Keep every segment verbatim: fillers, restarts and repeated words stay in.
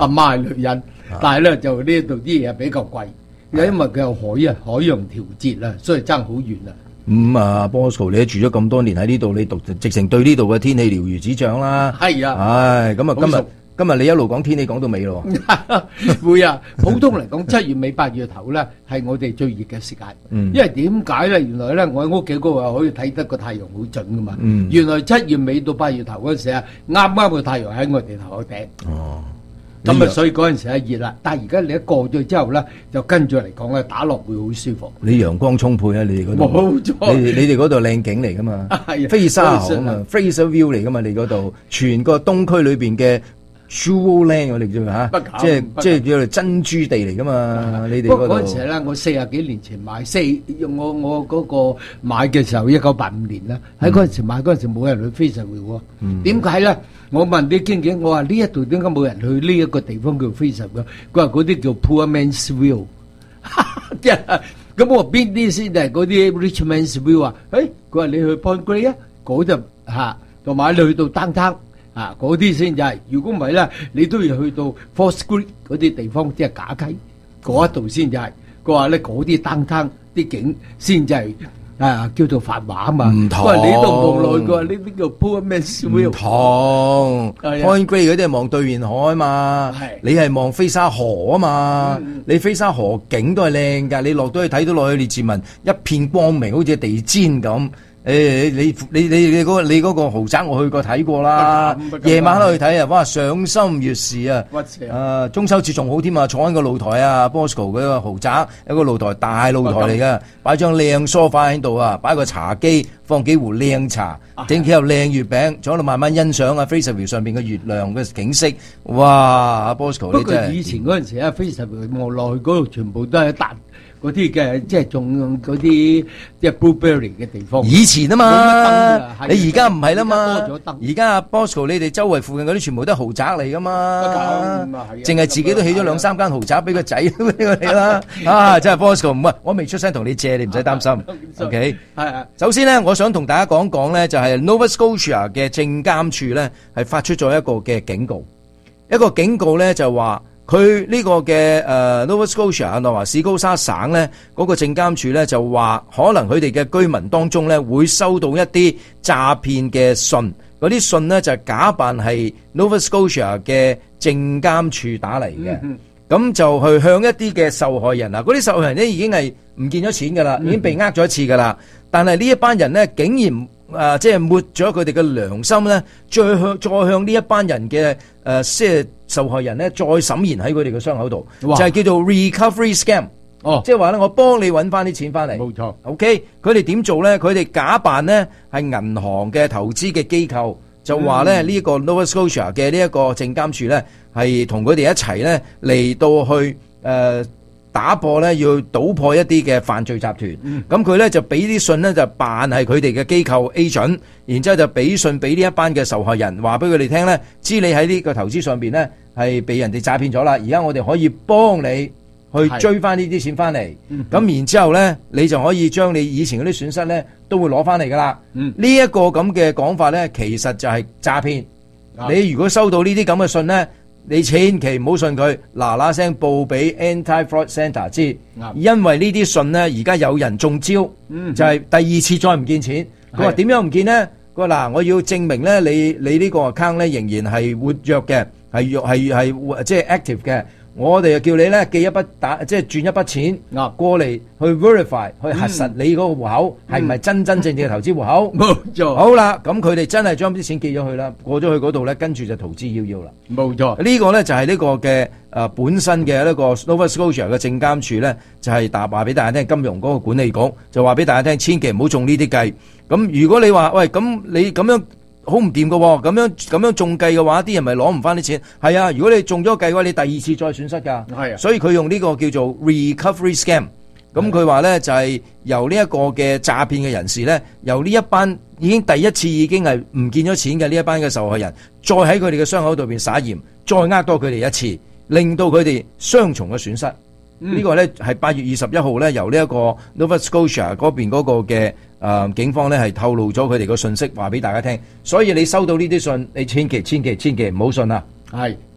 阿媽係女人，但係咧就呢度啲嘢比較貴，因為佢有海啊海洋調節啊，所以爭好遠啊。 咁啊 Bosco 你都住咗咁多年喺呢度，你讀直情對呢度嘅天氣了如指掌啦。 係啊， 唉，咁啊今日今日你一路講天氣講到尾咯。 會啊，普通嚟講七月尾八月頭咧係我哋最熱嘅時間， 嗯、 因為點解咧？原來咧我喺屋企嗰個可以睇得個太陽好準噶嘛。 嗯、 原來七月尾到八月頭嗰陣時啊，啱啱個太陽喺我哋頭殼頂。 哦。 咁啊，所以嗰陣時係熱啦，但係而家你一過咗之後咧，就跟住嚟講咧，打落會好舒服。 你陽光充沛啊！你哋嗰度， 冇錯， 你你哋嗰度靚景嚟噶嘛？ 係飛沙河啊嘛 ，Fraser View 嚟噶嘛？你嗰度全個東區裏邊嘅 Jewel Land 我哋叫嚇，即係即係叫做珍珠地嚟噶嘛？你哋嗰度。不過嗰陣時咧，我四十幾年前買四，我我嗰個買嘅時候一九八五年啦，喺嗰陣時買嗰陣時冇人去 Fraser View 喎。點解咧？我問啲經紀，我話呢一度點解冇人去呢一個地方叫 Fraser View？佢話嗰啲叫 Poor Man's View。咁我邊啲先係嗰啲 Rich Man's View 啊？誒，佢話你去 Point Grey 啊，嗰就嚇，同埋你去到 Downtown 啊，嗰啲先就係。如果唔係咧，你都要去到 Fourth Street 嗰啲地方，即係假雞嗰一度先就係。佢話咧嗰啲 Downtown 啲景先就係。啊，叫做繁華啊嘛， 唔同。 喂，你都望落去，佢話呢啲叫 Poor Man's View。唔同 ，Point Grey 嗰啲係望對面海嘛，你係望飛沙河啊嘛，嗯、你飛沙河景都係靚㗎，你落到去睇到落去列治文一片光明，好似地氈咁。誒、欸，你你你你嗰個你嗰個豪宅我去過睇過啦，夜晚黑去睇啊，哇，賞心悅視啊！啊，中秋節仲好添啊，坐喺個露台啊 ，Bosco 嗰個豪宅有個露台，大露台嚟噶，擺張靚梳化喺度啊，擺個茶几，放幾壺靚茶，整幾嚿靚月餅，坐喺度慢慢欣賞啊 Fraser View 上邊嘅月亮嘅景色，哇 Bosco 你真係。不過以前嗰陣時啊 Fraser View 望落去嗰度全部都係一笪。嗰啲嘅即係種嗰啲即係 blueberry 嘅地方。以前啊嘛，你而家唔係啦嘛。而家阿 Bosco 你哋周圍附近嗰啲全部都係豪宅嚟噶嘛。淨係自己都起咗兩三間豪宅俾個仔俾我哋啦。啊，真係 Bosco 唔係，我未出聲同你借，你唔使擔心。OK，係啊。首先咧，我想同大家講講咧，就係 Nova Scotia 嘅證監處咧係發出咗一個嘅警告，一個警告咧就話。佢呢個嘅誒 Nova Scotia 諾華士高沙省咧嗰個證監處咧就話，可能佢哋嘅居民當中咧會收到一啲詐騙嘅信，嗰啲信咧就假扮係 Nova Scotia 嘅證監處打嚟嘅，咁、嗯、就去向一啲嘅受害人啊，嗰啲受害人咧已經係唔見咗錢噶啦，已經被呃咗一次噶啦，但係呢一班人咧竟然誒即係抹咗佢哋嘅良心咧，再向再向呢一班人嘅誒即係。受害人咧再審然喺佢哋嘅傷口度，就係叫做 recovery scam。哦，即係話咧，我幫你揾翻啲錢翻嚟。冇錯。OK，佢哋點做咧？佢哋假扮咧係銀行嘅投資嘅機構，就話咧呢一個 Nova Scotia 嘅呢一個證監處咧係同佢哋一齊咧嚟到去誒。呃打破咧，要搗破一啲嘅犯罪集團。咁佢咧就俾啲信咧，就扮係佢哋嘅機構 agent，然之後就俾信俾呢一班嘅受害人，話俾佢哋聽咧，知你喺呢個投資上邊咧係被人哋詐騙咗啦。而家我哋可以幫你去追翻呢啲錢翻嚟。咁、嗯、然之後咧，你就可以將你以前嗰啲損失咧都會攞翻嚟噶啦。呢、嗯、一個咁嘅講法咧，其實就係詐騙。你如果收到呢啲咁嘅信咧，你千祈唔好信佢，嗱嗱聲報俾 Anti-Fraud Centre 知，因為呢啲信呢，而家有人中招，嗯、就係、是、第二次再唔見錢。佢話點樣唔見呢？佢話嗱，我要證明咧，你你呢個 account 咧仍然係活躍嘅，係係係即係 active 嘅。我哋就叫你咧寄一筆打，即係轉一筆錢啊過嚟去 verify 去核實你嗰個戶口係唔係真真正正嘅投資戶口。冇錯。好啦，咁佢哋真係將啲錢寄咗去啦，過咗去嗰度咧，跟住就逃之夭夭啦。冇錯。呢個咧就係呢個嘅誒本身嘅呢個 Nova Scotia 嘅證監處咧，就係答話俾大家聽，金融嗰個管理局就話俾大家聽，千祈唔好中呢啲計。咁如果你話喂，咁你咁樣。好唔掂噶，咁樣咁樣中計嘅話，啲人咪攞唔翻啲錢。係啊，如果你中咗計嘅話，你第二次再損失噶。係啊，所以佢用呢個叫做 recovery scam。咁佢話咧就係由呢一個嘅詐騙嘅人士咧，由呢一班已經第一次已經係唔見咗錢嘅呢一班嘅受害人，再喺佢哋嘅傷口度邊撒鹽，再呃多佢哋一次，令到佢哋雙重嘅損失。嗯、呢個咧係八月二十一號咧，由呢一個 Nova Scotia 嗰邊嗰個嘅誒、呃、警方咧係透露咗佢哋個信息，話俾大家聽。所以你收到呢啲信，你千祈千祈千祈唔好信啊！係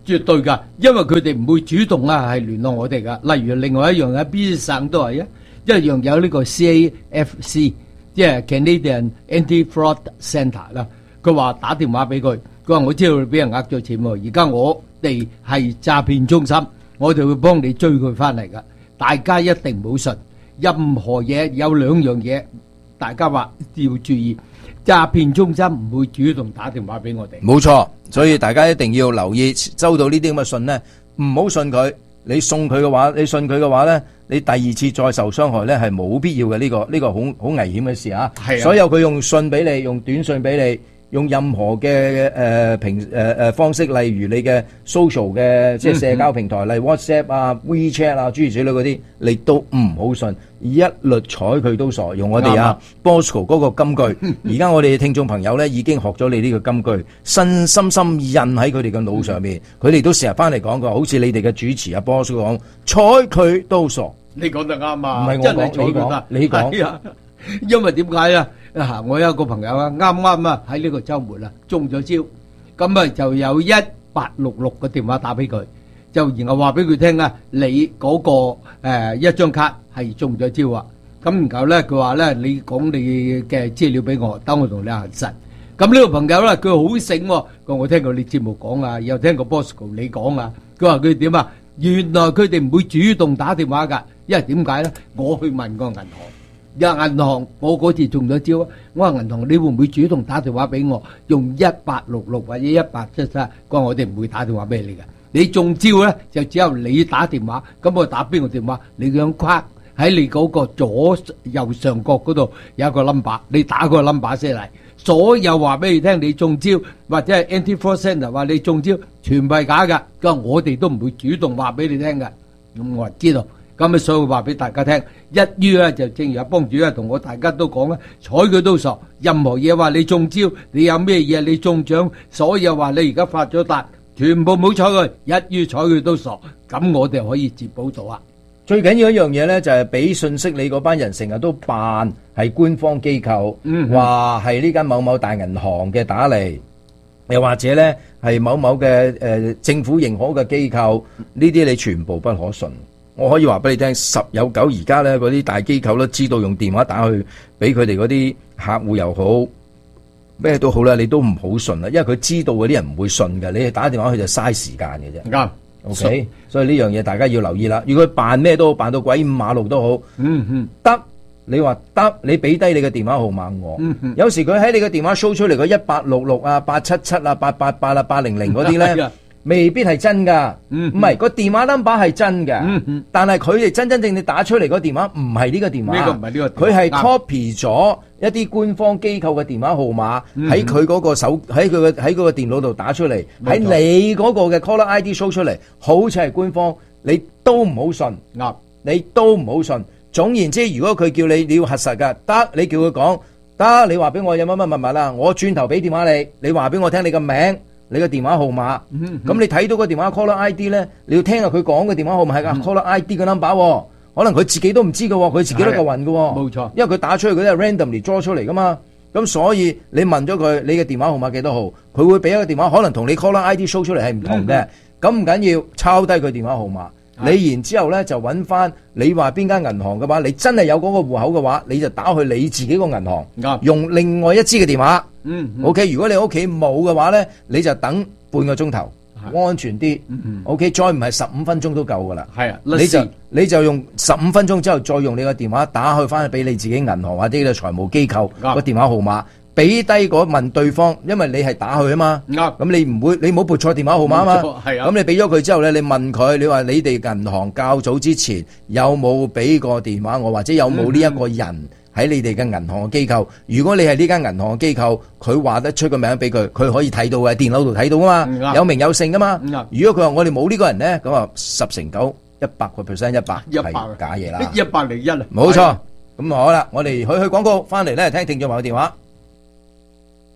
絕對㗎，因為佢哋唔會主動啊係聯絡我哋㗎。例如另外一樣喺邊啲省都係啊，一樣有呢個 C A F C， 即係 Canadian Anti-Fraud Centre 啦。佢話打電話俾佢，佢話我知道你俾人呃咗錢喎，而家我哋係詐騙中心，我哋會幫你追佢翻嚟㗎。大家一定唔好信，任何嘢有兩樣嘢，大家話要注意。詐騙中心唔會主動打電話俾我哋， 冇錯，所以大家一定要留意，收到呢啲咁嘅信呢，唔好信佢。你送佢嘅話，你信佢嘅話呢，你第二次再受傷害呢係冇必要嘅。呢個呢個好好危險嘅事啊！係啊，所有佢用信俾你，用短信俾你。用任何嘅誒平誒誒方式，例如你嘅 social 嘅即係社交平台，例如 WhatsApp 啊、WeChat 啊諸如此類嗰啲，你都唔好信，一律睬佢都傻。用我哋啊 Bosco 嗰個金句，而家我哋嘅聽眾朋友咧已經學咗你呢個金句，深深深印喺佢哋嘅腦上面，佢哋都成日翻嚟講過，好似你哋嘅主持啊 Bosco 講，睬佢都傻。 你講得啱啊！ 唔係我講，你講，你講。 因為點解啊？啊，我有一個朋友啊，啱啱啊喺呢個週末啊中咗招，咁啊就有一八六六個電話打俾佢，就然後話俾佢聽啊，你嗰個誒一張卡係中咗招啊，咁然後咧佢話咧，你講你嘅資料俾我，等我同你核實。咁呢個朋友咧佢好醒，佢話我聽過你節目講啊，又聽過 Bosco 你講啊，佢話佢點啊？原來佢哋唔會主動打電話㗎，因為點解咧？我去問個銀行。有銀行，我嗰次中咗招啊！我話銀行，你會唔會主動打電話俾我？用一八六六或者一八七七，佢話我哋唔會打電話俾你嘅。你中招咧，就只有你打電話。咁我打邊個電話？你咁框喺你嗰個左右上角嗰度有一個 number， 你打個 number 先嚟。所有話俾你聽，你中招或者係 Anti-Fraud Centre話你中招，全部係假㗎。佢話我哋都唔會主動話俾你聽㗎。咁我話知道。咁啊，所以話俾大家聽，一於咧就正如阿幫主任同我大家都講啦，睬佢都傻。任何嘢話你中招，你有咩嘢你中獎，所有話你而家發咗達，全部唔好睬佢，一於睬佢都傻。咁我哋可以接保到啊！ 最緊要一樣嘢咧，就係俾信息你嗰班人成日都扮係官方機構，話係呢間某某大銀行嘅打嚟，又或者咧係某某嘅誒、呃、政府認可嘅機構，呢啲你全部不可信。我可以話俾你聽，十有九而家咧嗰啲大機構都知道用電話打去俾佢哋嗰啲客戶又好，咩都好啦，你都唔好信啦，因為佢知道嗰啲人唔會信嘅，你哋打電話去就嘥時間嘅啫。啱 ，OK，所以呢樣嘢大家要留意啦。如果佢扮咩都好，扮到鬼五馬六都好，嗯嗯，得你話得，你俾低你嘅電話號碼我。嗯嗯，有時佢喺你嘅電話 show 出嚟個一八六六啊、八七七啊、八八八啊、八零零嗰啲咧。未必係真噶，唔係個電話 number 係真嘅，嗯嗯、但係佢哋真真正正打出嚟個電話唔係呢個電話，呢個唔係呢個，佢係 copy 咗一啲官方機構嘅電話號碼喺佢嗰個手喺佢嘅喺佢個電腦度打出嚟，喺你嗰個嘅 caller I D show 出嚟，好似係官方，你都唔好信，啱，你都唔好信。總言之，如果佢叫你你要核實噶，得你叫佢講，得你話俾我有乜乜密碼啦，我轉頭俾電話你，你話俾我聽你個名。你個電話號碼，咁、嗯嗯、你睇到個電話 caller I D 咧，你要聽下佢講嘅電話號碼係個 caller I D 嘅 number，可能佢自己都唔知嘅，佢自己都夠暈嘅，冇錯，因為佢打出去嗰啲係 randomly draw 出嚟噶嘛，咁所以你問咗佢你嘅電話號碼幾多號，佢會俾一個電話，可能同你 caller I D show 出嚟係唔同嘅，咁唔緊要，抄低佢電話號碼，你然之後咧就揾翻你話邊間銀行嘅話，你真係有嗰個戶口嘅話，你就打去你自己個銀行，嗯、用另外一支嘅電話。嗯，嗯 ，OK， 如果你屋企冇嘅話咧，你就等半個鐘頭，安全啲。嗯嗯 ，OK， 再唔係十五分鐘都夠噶啦。係啊，你就你就用十五分鐘之後，再用你個電話打去翻去俾你自己銀行或者呢個財務機構個電話號碼，俾低嗰問對方，因為你係打去啊嘛。啱、嗯，咁你唔會，你唔好撥錯電話號碼啊嘛。係啊，咁你俾咗佢之後咧，你問佢，你話你哋銀行較早之前有冇俾過電話我，或者有冇呢一個人？嗯喺你哋嘅銀行嘅機構，如果你係呢間銀行嘅機構，佢話得出個名俾佢，佢可以睇到嘅，電腦度睇到噶嘛，有名有姓噶嘛。如果佢話我哋冇呢個人咧，咁啊十成九一百個 percent 一百係假嘢啦，一百零一啊，冇錯。咁好啦，我哋去去廣告翻嚟咧，聽聽眾朋友電話。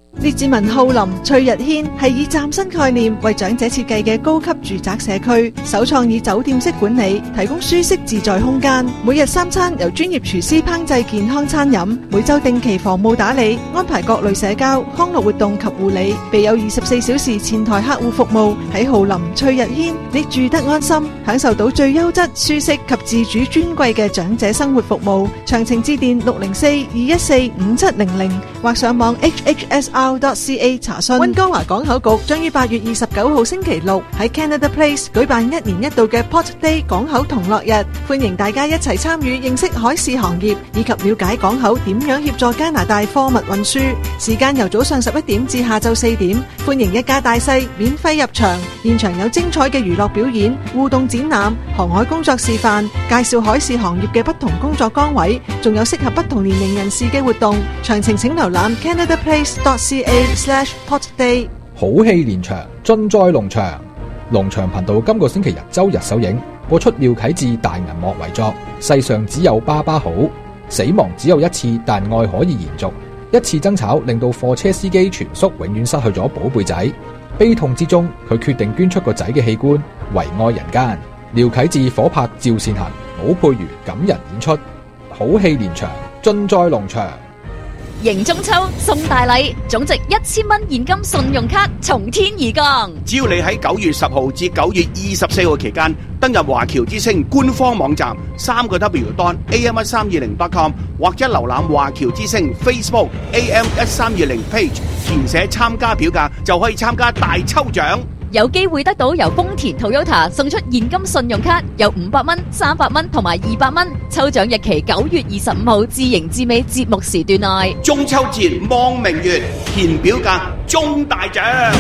列治文浩林翠日軒係以嶄新概念為長者設計嘅高級住宅社區，首創以酒店式管理，提供舒適自在空間。每日三餐由專業廚師烹製健康餐飲，每週定期房務打理，安排各類社交、康樂活動及護理，備有二十四小時前台客戶服務。喺浩林翠日軒，你住得安心，享受到最優質、舒適及自主尊貴嘅長者生活服務。詳情致電六零四二一四五七零零或上網 h h s r dot c a 查詢。溫哥華港口局將於八月二十九號星期六喺 Canada Place 舉辦一年一度嘅 Port Day 港口同樂日，歡迎大家一齊參與，認識海事行業以及了解港口點樣協助加拿大貨物運輸。時間由早上十一點至下晝四點，歡迎一家大細免費入場，現場有精彩嘅娛樂表演、互動展覽、航海工作示範，介紹海事行業嘅不同工作崗位，仲有適合不同年齡人士嘅活動。詳情請瀏覽 canada place dot c a slash port day。 好戲連場，盡在農場。農場頻道今個星期日周日首映，播出廖啟智大銀幕遺作《世上只有爸爸好》。死亡只有一次，但愛可以延續。一次爭吵令到貨車司機全叔永遠失去咗寶貝仔，悲痛之中佢決定捐出個仔嘅器官，為愛人間。廖啟智火拍趙善恒、武佩瑜感人演出，好戲連場，盡在農場。 迎中秋送大禮，總值一千蚊現金信用卡從天而降。 只要你喺九月十號至九月二十四號期間登入華僑之星官方網站三個 W dot A M 一三二零 dot com 或者瀏覽華僑之星 Facebook A M 一三二零 page， 填寫參加表格就可以參加大抽獎。 有機會得到由豐田 Toyota 送出現金信用卡，有五百蚊、三百蚊同埋二百蚊。抽獎日期九月二十五號至迎至尾節目時段內。 中秋節望明月，填表格中大獎。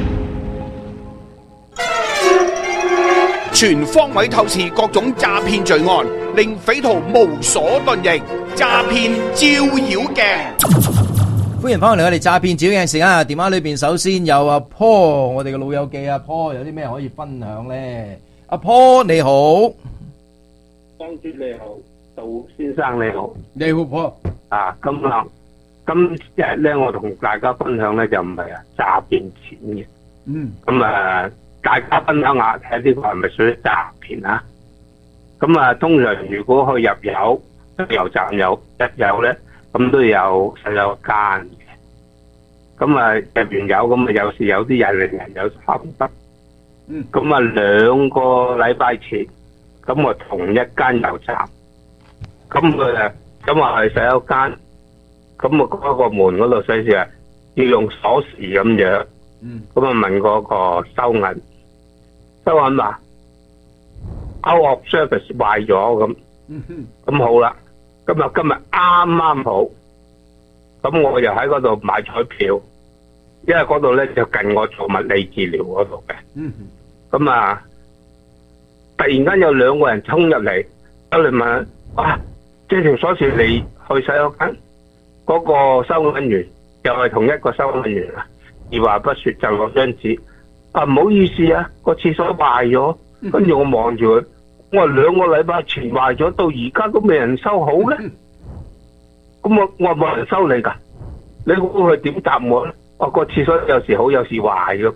全方位透視各種詐騙罪案，令匪徒無所遁形。詐騙照妖鏡。 歡迎翻嚟我哋詐騙照嘅時間啊！電話裏邊首先有阿 Paul， 我哋嘅老友記阿 Paul， 有啲咩可以分享咧？阿 Paul 你好， 張主你好，杜先生你好， 你好 Paul。 啊，咁啊，今日咧我同大家分享咧就唔係啊詐騙錢嘅， 嗯， 咁啊大家分享下睇呢個係咪屬於詐騙啊？咁啊通常如果去入油，油站有入油咧。咁都有洗手間嘅，咁啊入完油咁啊有時有啲人令人有心得，嗯，咁啊兩個禮拜前，咁我同一間油站，咁佢啊咁啊去洗手間，咁啊嗰個門嗰度寫住啊要用鎖匙咁樣，嗯，咁啊問嗰個收銀，收銀話 out of service 壞咗咁，嗯哼，咁好啦。咁啊，今日啱啱好，咁我又喺嗰度買彩票，因為嗰度咧就近我做物理治療嗰度嘅。嗯，咁啊，突然間有兩個人衝入嚟，走嚟問：啊，借條鎖匙嚟去洗手間？嗰個收銀員又係同一個收銀員啊，二話不說就攞張紙，啊唔好意思啊，個廁所壞咗。跟住我望住佢。我話兩個禮拜前壞咗，到而家都未人收好咧。咁我我話冇人收你噶，你估佢點答我咧？我個廁所有時好，有時壞噶。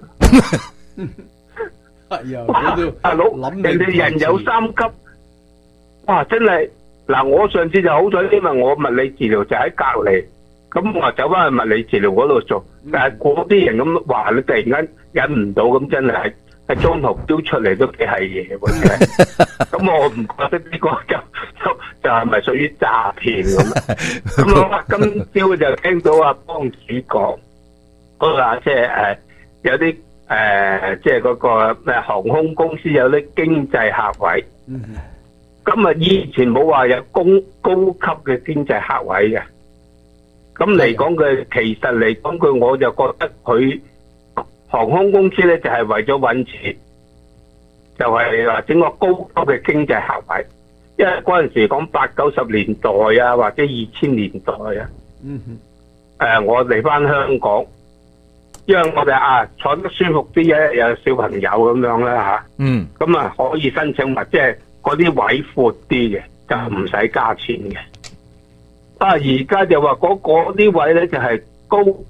哇，大佬，人哋人有三急。哇，真係嗱！我上次就好彩，因為我物理治療就喺隔籬，咁我走翻去物理治療嗰度做。但係嗰啲人咁話，你突然間忍唔到，咁真係。喺中途標出嚟都幾係嘢喎，咁我唔覺得呢個就就就係咪屬於詐騙咁？咁我今朝就聽到阿幫主講，嗰個即係誒有啲誒即係嗰個咩航空公司有啲經濟客位，咁啊以前冇話有高高級嘅經濟客位嘅，咁嚟講佢其實嚟講佢我就覺得佢。航空公司咧就係為咗搵錢，就係話整個高級嘅經濟客位，因為嗰陣時講八九十年代啊，或者二千年代啊，嗯哼，誒、呃，我嚟翻香港，因為我哋啊坐得舒服啲嘅，有小朋友咁樣啦吓，嗯，咁啊可以申請或即係嗰啲位闊啲嘅，就唔使加錢嘅。啊，而家就話嗰嗰啲位咧就係高級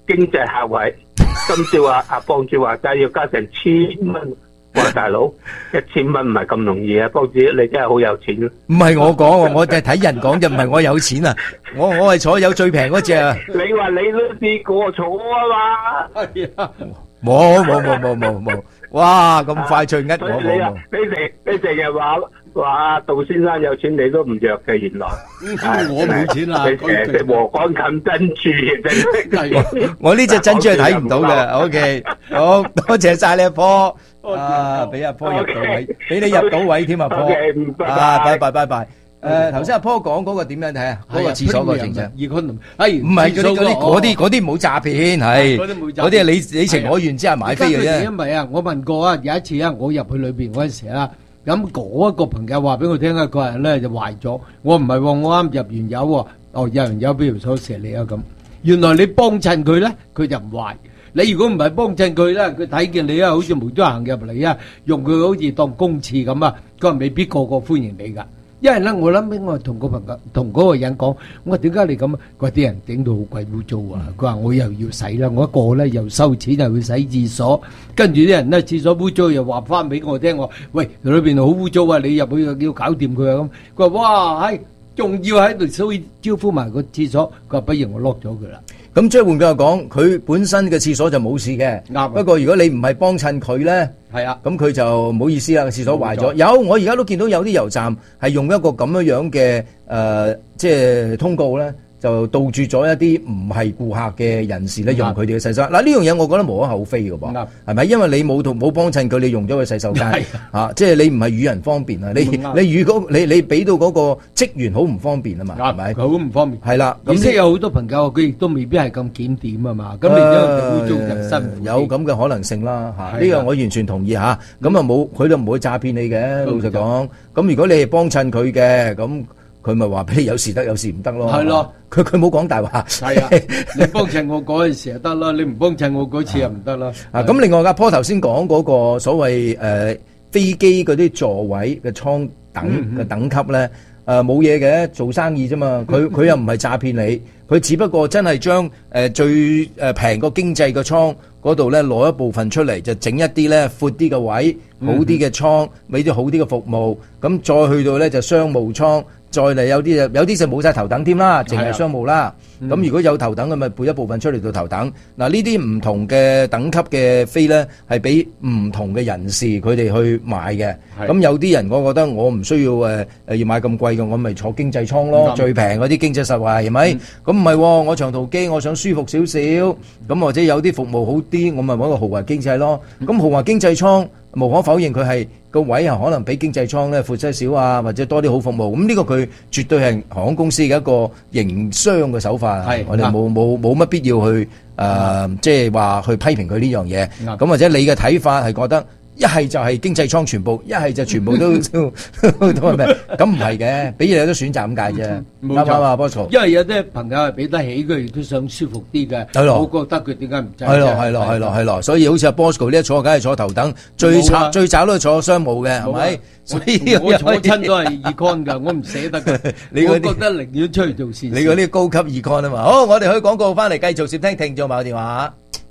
經濟客位，今朝話阿幫主話齋要加成千蚊。哇！大佬，一千蚊唔係咁容易啊！幫主，你真係好有錢咯。 唔係我講喎，我就係睇人講，就唔係我有錢啊！我我係坐有最平嗰隻啊！ 你話你都試過坐啊嘛？ 係啊， 冇冇冇冇冇冇！哇！咁快脆呃我你啊冇冇！ 你成你成日話話杜先生有錢，你都唔着嘅，原來。 我冇錢啊！ 你成日食禾稈冚珍珠嘅真係。 我呢隻珍珠係睇唔到嘅。OK，好多謝曬你阿波。啊！俾阿坡入到位，俾你入到位添啊，坡啊！拜拜拜拜。誒，頭先阿坡講嗰個點樣睇啊？嗰個廁所個情況， 二坤唔係唔係嗰啲嗰啲嗰啲嗰啲冇詐騙，係嗰啲係你你情我願之下買飛嘅啫。 因為啊，我問過啊，有一次啊，我入去裏邊嗰陣時啊，咁嗰一個朋友話俾我聽啊，佢話咧就壞咗。我唔係喎，我啱入完油喎，哦有人有俾條鎖匙你啊咁。原來你幫襯佢咧，佢就唔壞。你如果唔係幫襯佢咧，佢睇見你啊，好似無端行入嚟啊，用佢好似當公廁咁啊，佢話未必個個歡迎你噶。因為咧，我諗起我同個朋友同嗰個人講，我話點解你咁啊？佢話啲人整到好鬼污糟啊！佢話我又要洗啦，我一個咧又收錢又要洗廁所，跟住啲人咧廁所污糟又話翻俾我聽，我喂裏邊好污糟啊！你入去要搞掂佢啊咁。佢話哇，係仲要喺度所以招呼埋個廁所，佢話不如我 lock 咗佢啦。 咁即係換句話講，佢本身嘅廁所就冇事嘅。啱。不過如果你唔係幫襯佢咧，係啊，咁佢就唔好意思啦，個廁所壞咗。有，我而家都見到有啲油站係用一個咁樣樣嘅誒，即係通告咧，就杜絕咗一啲唔係顧客嘅人士咧用佢哋嘅洗手間。嗱呢樣嘢我覺得無可厚非嘅噃，係咪？因為你冇同冇幫襯佢，你用咗個洗手間嚇，即係你唔係與人方便啊！你你與嗰你你俾到嗰個職員好唔方便啊嘛，係咪？ 佢好唔方便。係啦，咁即係有好多朋友佢亦都未必係咁檢點啊嘛。咁你都污糟人身， 有咁嘅可能性啦嚇。呢個我完全同意嚇。咁啊冇佢都唔會詐騙你嘅，老實講。咁如果你係幫襯佢嘅咁。佢咪話俾你有時得有時唔得咯，係咯，佢佢冇講大話。 係啊，你幫襯我嗰陣時就得啦，你唔幫襯我嗰次又唔得啦。 啊，咁另外阿坡頭先講嗰個所謂誒飛機嗰啲座位嘅艙等嘅等級咧，誒冇嘢嘅，做生意啫嘛。佢佢又唔係詐騙你，佢只不過真係將誒最誒平個經濟嘅艙嗰度咧攞一部分出嚟，就整一啲咧闊啲嘅位，好啲嘅艙，俾啲好啲嘅服務。咁再去到咧就商務艙。再嚟有啲就有啲就冇晒頭等添啦，淨係商務啦。咁、嗯、如果有頭等嘅咪撥一部分出嚟做頭等。嗱呢啲唔同嘅等級嘅飛咧，係俾唔同嘅人士佢哋去買嘅。咁有啲人我覺得我唔需要誒誒要買咁貴嘅，我咪坐經濟艙咯，嗯、最平嗰啲經濟實惠係咪？咁唔係，我長途機我想舒服少少，咁或者有啲服務好啲，我咪揾個豪華經濟咯。咁、嗯、豪華經濟艙無可否認佢係個位啊，可能比經濟艙咧闊些少啊，或者多啲好服務。咁呢個佢絕對係航空公司嘅一個營商嘅手法。係我哋冇冇冇乜必要去誒、呃，即係話去批評佢呢樣嘢。咁或者你嘅睇法係覺得？一係就係經濟艙全部，一係就全部都都都係咪？咁唔係嘅，俾你有得選擇咁解啫。啱唔啱啊，Bosco？ 因為有啲朋友係俾得起，佢亦都想舒服啲嘅。 係咯， 我覺得佢點解唔制？ 係咯，係咯，係咯，係咯。所以好似阿 Bosco 呢一坐，梗係坐頭等，最慘最慘都係坐商務嘅，係咪？所以我坐親都係 econ 㗎，我唔捨得㗎。我覺得寧願出去做善事。 你嗰啲高級 econ 啊嘛。好，我哋去廣告翻嚟繼續接聽聽眾朋友電話。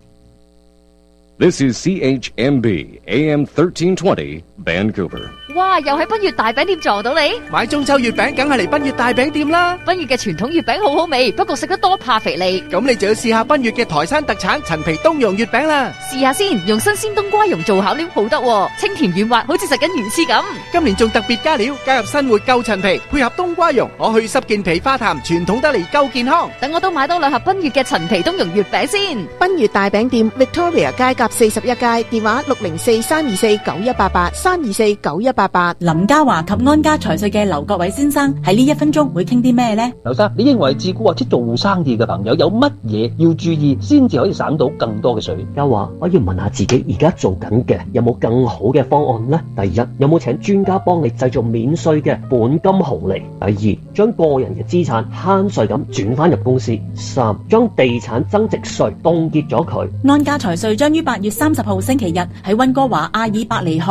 This is C H M B A M thirteen twenty Vancouver。 哇！又喺賓悅大餅店撞到你， 買中秋月餅梗係嚟賓悅大餅店啦。 賓悅嘅傳統月餅好好味，不過食得多怕肥膩。 咁你就要試下賓悅嘅台山特產陳皮冬蓉月餅啦。 試下先，用新鮮冬瓜蓉做餡料好得，清甜軟滑，好似食緊魚翅咁。 今年仲特別加料，加入新活夠陳皮，配合冬瓜蓉，可去濕健脾化痰，傳統得嚟夠健康。 等我都買多兩盒賓悅嘅陳皮冬蓉月餅先。 賓悅大餅店 Victoria 街甲四十一街，電話六零四三二四九一八八三二四九一八八。 林家華及安家財稅嘅劉國偉先生喺呢一分鐘會傾啲咩呢？ 劉生，你認為自僱或者做生意嘅朋友有乜嘢要注意，先至可以省到更多嘅稅？ 家華，我要問下自己而家做緊嘅有冇更好嘅方案呢？第一，有冇請專家幫你製造免稅嘅本金紅利？第二，將個人嘅資產慳稅咁轉翻入公司？三，將地產增值稅凍結咗佢。 安家財稅將於八月三十號星期日喺溫哥華阿爾伯尼海悅酒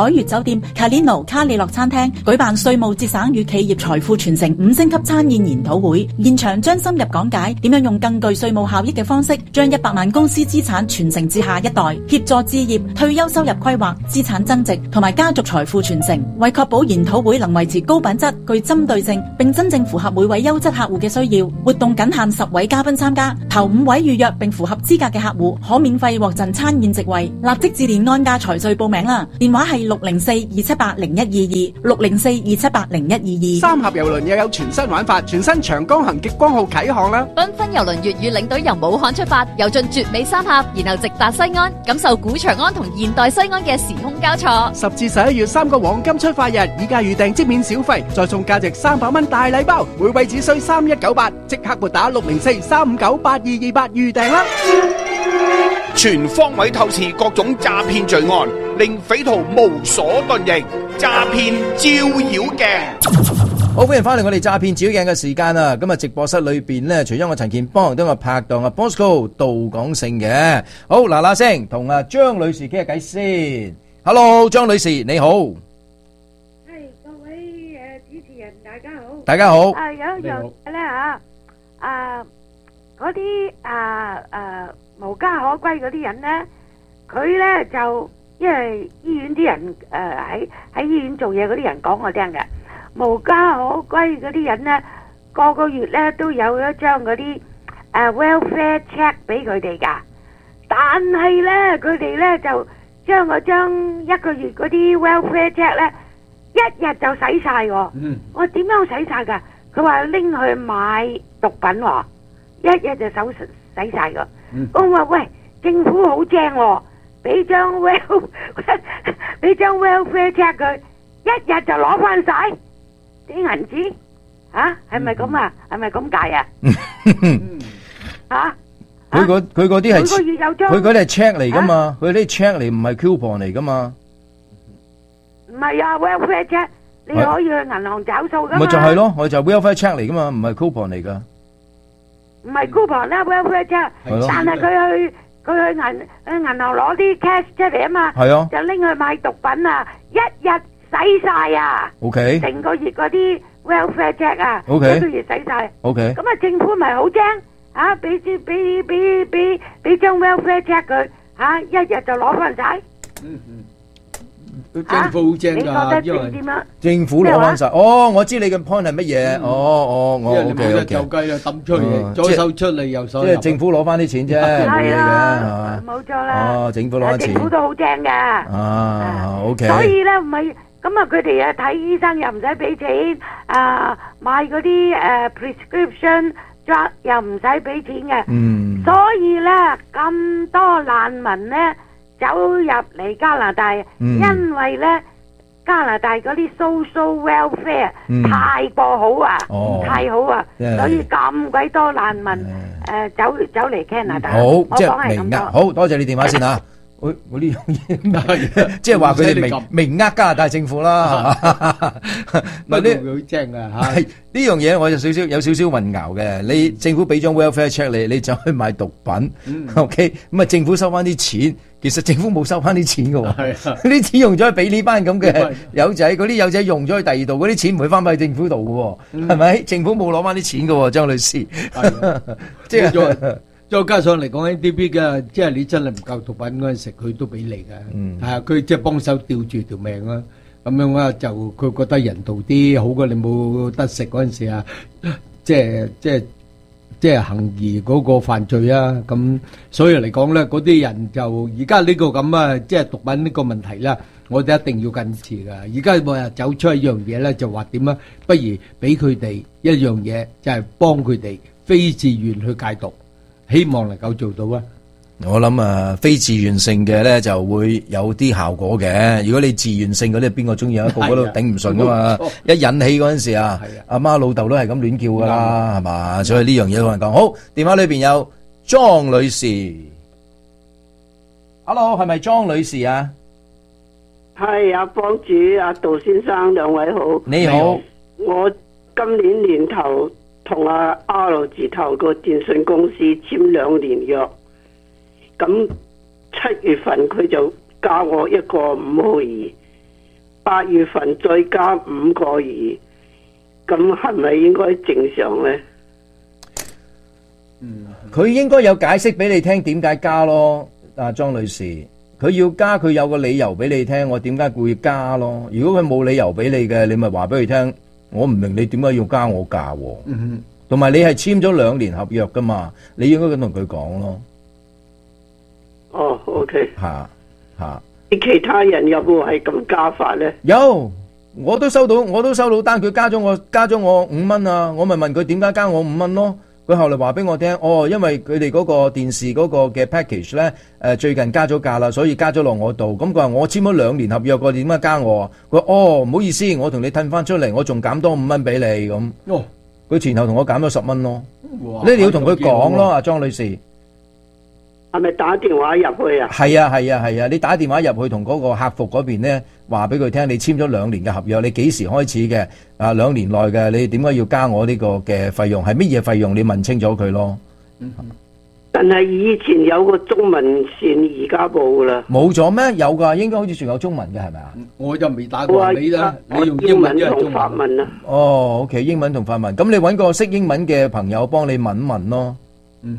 店 Calino 卡里諾餐廳舉辦稅務節省與企業財富傳承五星級餐宴研討會，現場將深入講解點樣用更具稅務效益嘅方式，將一百萬公司資產傳承至下一代，協助置業、退休收入規劃、資產增值同埋家族財富傳承。為確保研討會能維持高品質、具針對性，並真正符合每位優質客戶嘅需要，活動僅限十位嘉賓參加，頭五位預約並符合資格嘅客戶可免費獲贈餐宴席位。立即致電安家財稅報名啦！電話係六零四二七八零一二二六零四二七八零一二二。 三峽郵輪又有全新玩法，全新長江行極光號啟航啦！ 繽紛郵輪粵語領隊由武漢出發，遊進絕美三峽，然後直達西安，感受古長安同現代西安嘅時空交錯。 十至十一月三個黃金出發日，以價預訂即免小費，再送價值三百蚊大禮包，每位只需三一九八，即刻撥打六零四三五九八二二八預訂啦！ 全方位透視各種詐騙罪案，令匪徒無所遁形。詐騙照妖鏡， 好歡迎翻嚟我哋詐騙照妖鏡嘅時間啊！今日直播室裏邊咧，除咗我陳健邦，都有我拍檔阿 Bosco 杜廣勝嘅。好嗱嗱聲，同阿張女士傾下偈先。Hello， 張女士你好。 係各位誒主持人，大家好。 大家好。 啊有一樣嘢咧嚇，啊嗰啲啊啊。無家可歸嗰啲人呢，佢呢就因為醫院啲人誒喺喺醫院做嘢嗰啲人講我聽嘅，無家可歸嗰啲人呢，個個月呢都有一張嗰啲誒 welfare check 俾佢哋噶，但係呢佢哋呢就將嗰張一個月嗰啲 welfare check 呢一日就使晒喎。嗯、我點樣使晒噶？佢話拎去買毒品喎，一日就手使晒噶。嗯、我話喂，政府好正喎，俾張 well 俾張 welfare check 佢，一日就攞翻晒啲銀紙，吓係咪咁啊？係咪咁解啊？吓佢嗰佢嗰啲係每個月有張， 佢嗰啲係 check 嚟噶嘛？佢啲 check 嚟唔係 coupon 嚟噶嘛？ 唔係啊 ，welfare check 你可以去銀行找數噶嘛？ 咪就係咯，我就 welfare check 嚟噶嘛，唔係 coupon 嚟噶。 唔係 coupon 啦 welfare check，但係佢去佢去銀去銀行攞啲 cash 出嚟啊嘛，就拎去買毒品啊，一日使晒啊 ，OK， 成個月嗰啲 welfare check 啊， okay. 一個月使晒 ，OK， 咁啊政府咪好精啊，俾支俾俾俾俾張 welfare check 佢吓，一日就攞翻晒。嗯嗯。 政府好正噶，因為政府攞翻晒。哦，我知你嘅 point 係乜嘢。哦哦，我 OK OK。 就雞啦，抌出嚟，左手出嚟，右手入。 即係政府攞翻啲錢啫，冇嘢嘅， 冇錯啦。 哦，政府攞翻錢。 政府都好正噶。 啊 ，OK。 所以咧唔係，咁啊佢哋啊睇醫生又唔使俾錢，啊買嗰啲誒 prescription drug 又唔使俾錢嘅。嗯。所以咧咁多難民咧。走入嚟加拿大，嗯、因為咧加拿大嗰啲 social welfare、嗯、太過好啊，哦、太好啊，嗯、所以咁鬼多難民誒、嗯呃、走走嚟加拿大。 好，即係明呃，好多謝你電話先啊。我我呢樣嘢，即係話佢哋明明呃加拿大政府啦，唔係呢好正啊吓！ 呢樣嘢我就少少有少少混淆嘅。你政府俾張 welfare check 你，你就去買毒品，OK？咁啊，政府收翻啲錢，其實政府冇收翻啲錢噶，啲錢用咗去俾呢班咁嘅友仔，嗰啲友仔用咗去第二度，嗰啲錢唔會翻返去政府度噶，係咪？政府冇攞翻啲錢噶，張女士， 即係。再加上嚟講 N D P 嘅，即係你真係唔夠毒品嗰陣時，佢都俾你嘅，係啊，佢即係幫手吊住條命啦。咁樣啊，就佢覺得人道啲，好過你冇得食嗰陣時啊，即係即係即係行義嗰個犯罪啊。咁所以嚟講咧，嗰啲人就而家呢個咁啊，即係毒品呢個問題啦，我哋一定要根治噶。而家每日走出一樣嘢咧，就話點啊？不如俾佢哋一樣嘢，就係幫佢哋非自願去戒毒。希望能夠做到啊！ 我諗啊，非自願性嘅咧就會有啲效果嘅。如果你自願性嗰啲，邊個中意啊？個個都頂唔順噶嘛！一引起嗰陣時啊，阿媽老豆都係咁亂叫噶啦，係嘛？所以呢樣嘢好難講。好，電話裏邊有莊女士 ，Hello， 係咪莊女士啊？ 係阿幫主、阿杜先生兩位好。 你好， 我今年年頭。同阿 R 字頭個電信公司簽兩年約，咁七月份佢就加我一個五毫二， 八月份再加五個二，咁係咪應該正常咧？ 嗯，佢應該有解釋俾你聽點解加咯，阿莊女士，佢要加佢有個理由俾你聽，我點解會加咯？如果佢冇理由俾你嘅，你咪話俾佢聽，我唔明你點解要加我價喎。嗯，同埋你係簽咗兩年合約噶嘛，你應該咁同佢講咯。 哦 ，OK， 吓吓， 其他人有冇係咁加法咧？ 有，我都收到，我都收到單，佢加咗我加咗我五蚊啊，我咪問佢點解加我五蚊咯。佢後嚟話俾我聽，哦，因為佢哋嗰個電視嗰個嘅 package 咧，誒最近加咗價啦，所以加咗落我度。咁佢話我簽咗兩年合約，佢點解加我啊？佢話哦，唔好意思，我同你褪翻出嚟，我仲減多五蚊俾你咁。哦，佢前後同我減咗十蚊咯。哇！你要同佢講咯，阿莊女士。 係咪打電話入去啊？ 係啊係啊係啊！你打電話入去同嗰個客服嗰邊咧，話俾佢聽，你簽咗兩年嘅合約，你幾時開始嘅？啊，兩年內嘅，你點解要加我呢個嘅費用？係乜嘢費用？你問清楚佢咯。 嗯，但係以前有個中文線，而家冇啦。 冇咗咩？有㗎，應該好似仲有中文嘅係咪啊？ 我就未打過你啦。你用英文同法文啊？ 哦 ，OK， 英文同法文。咁你揾個識英文嘅朋友幫你問一問咯。嗯。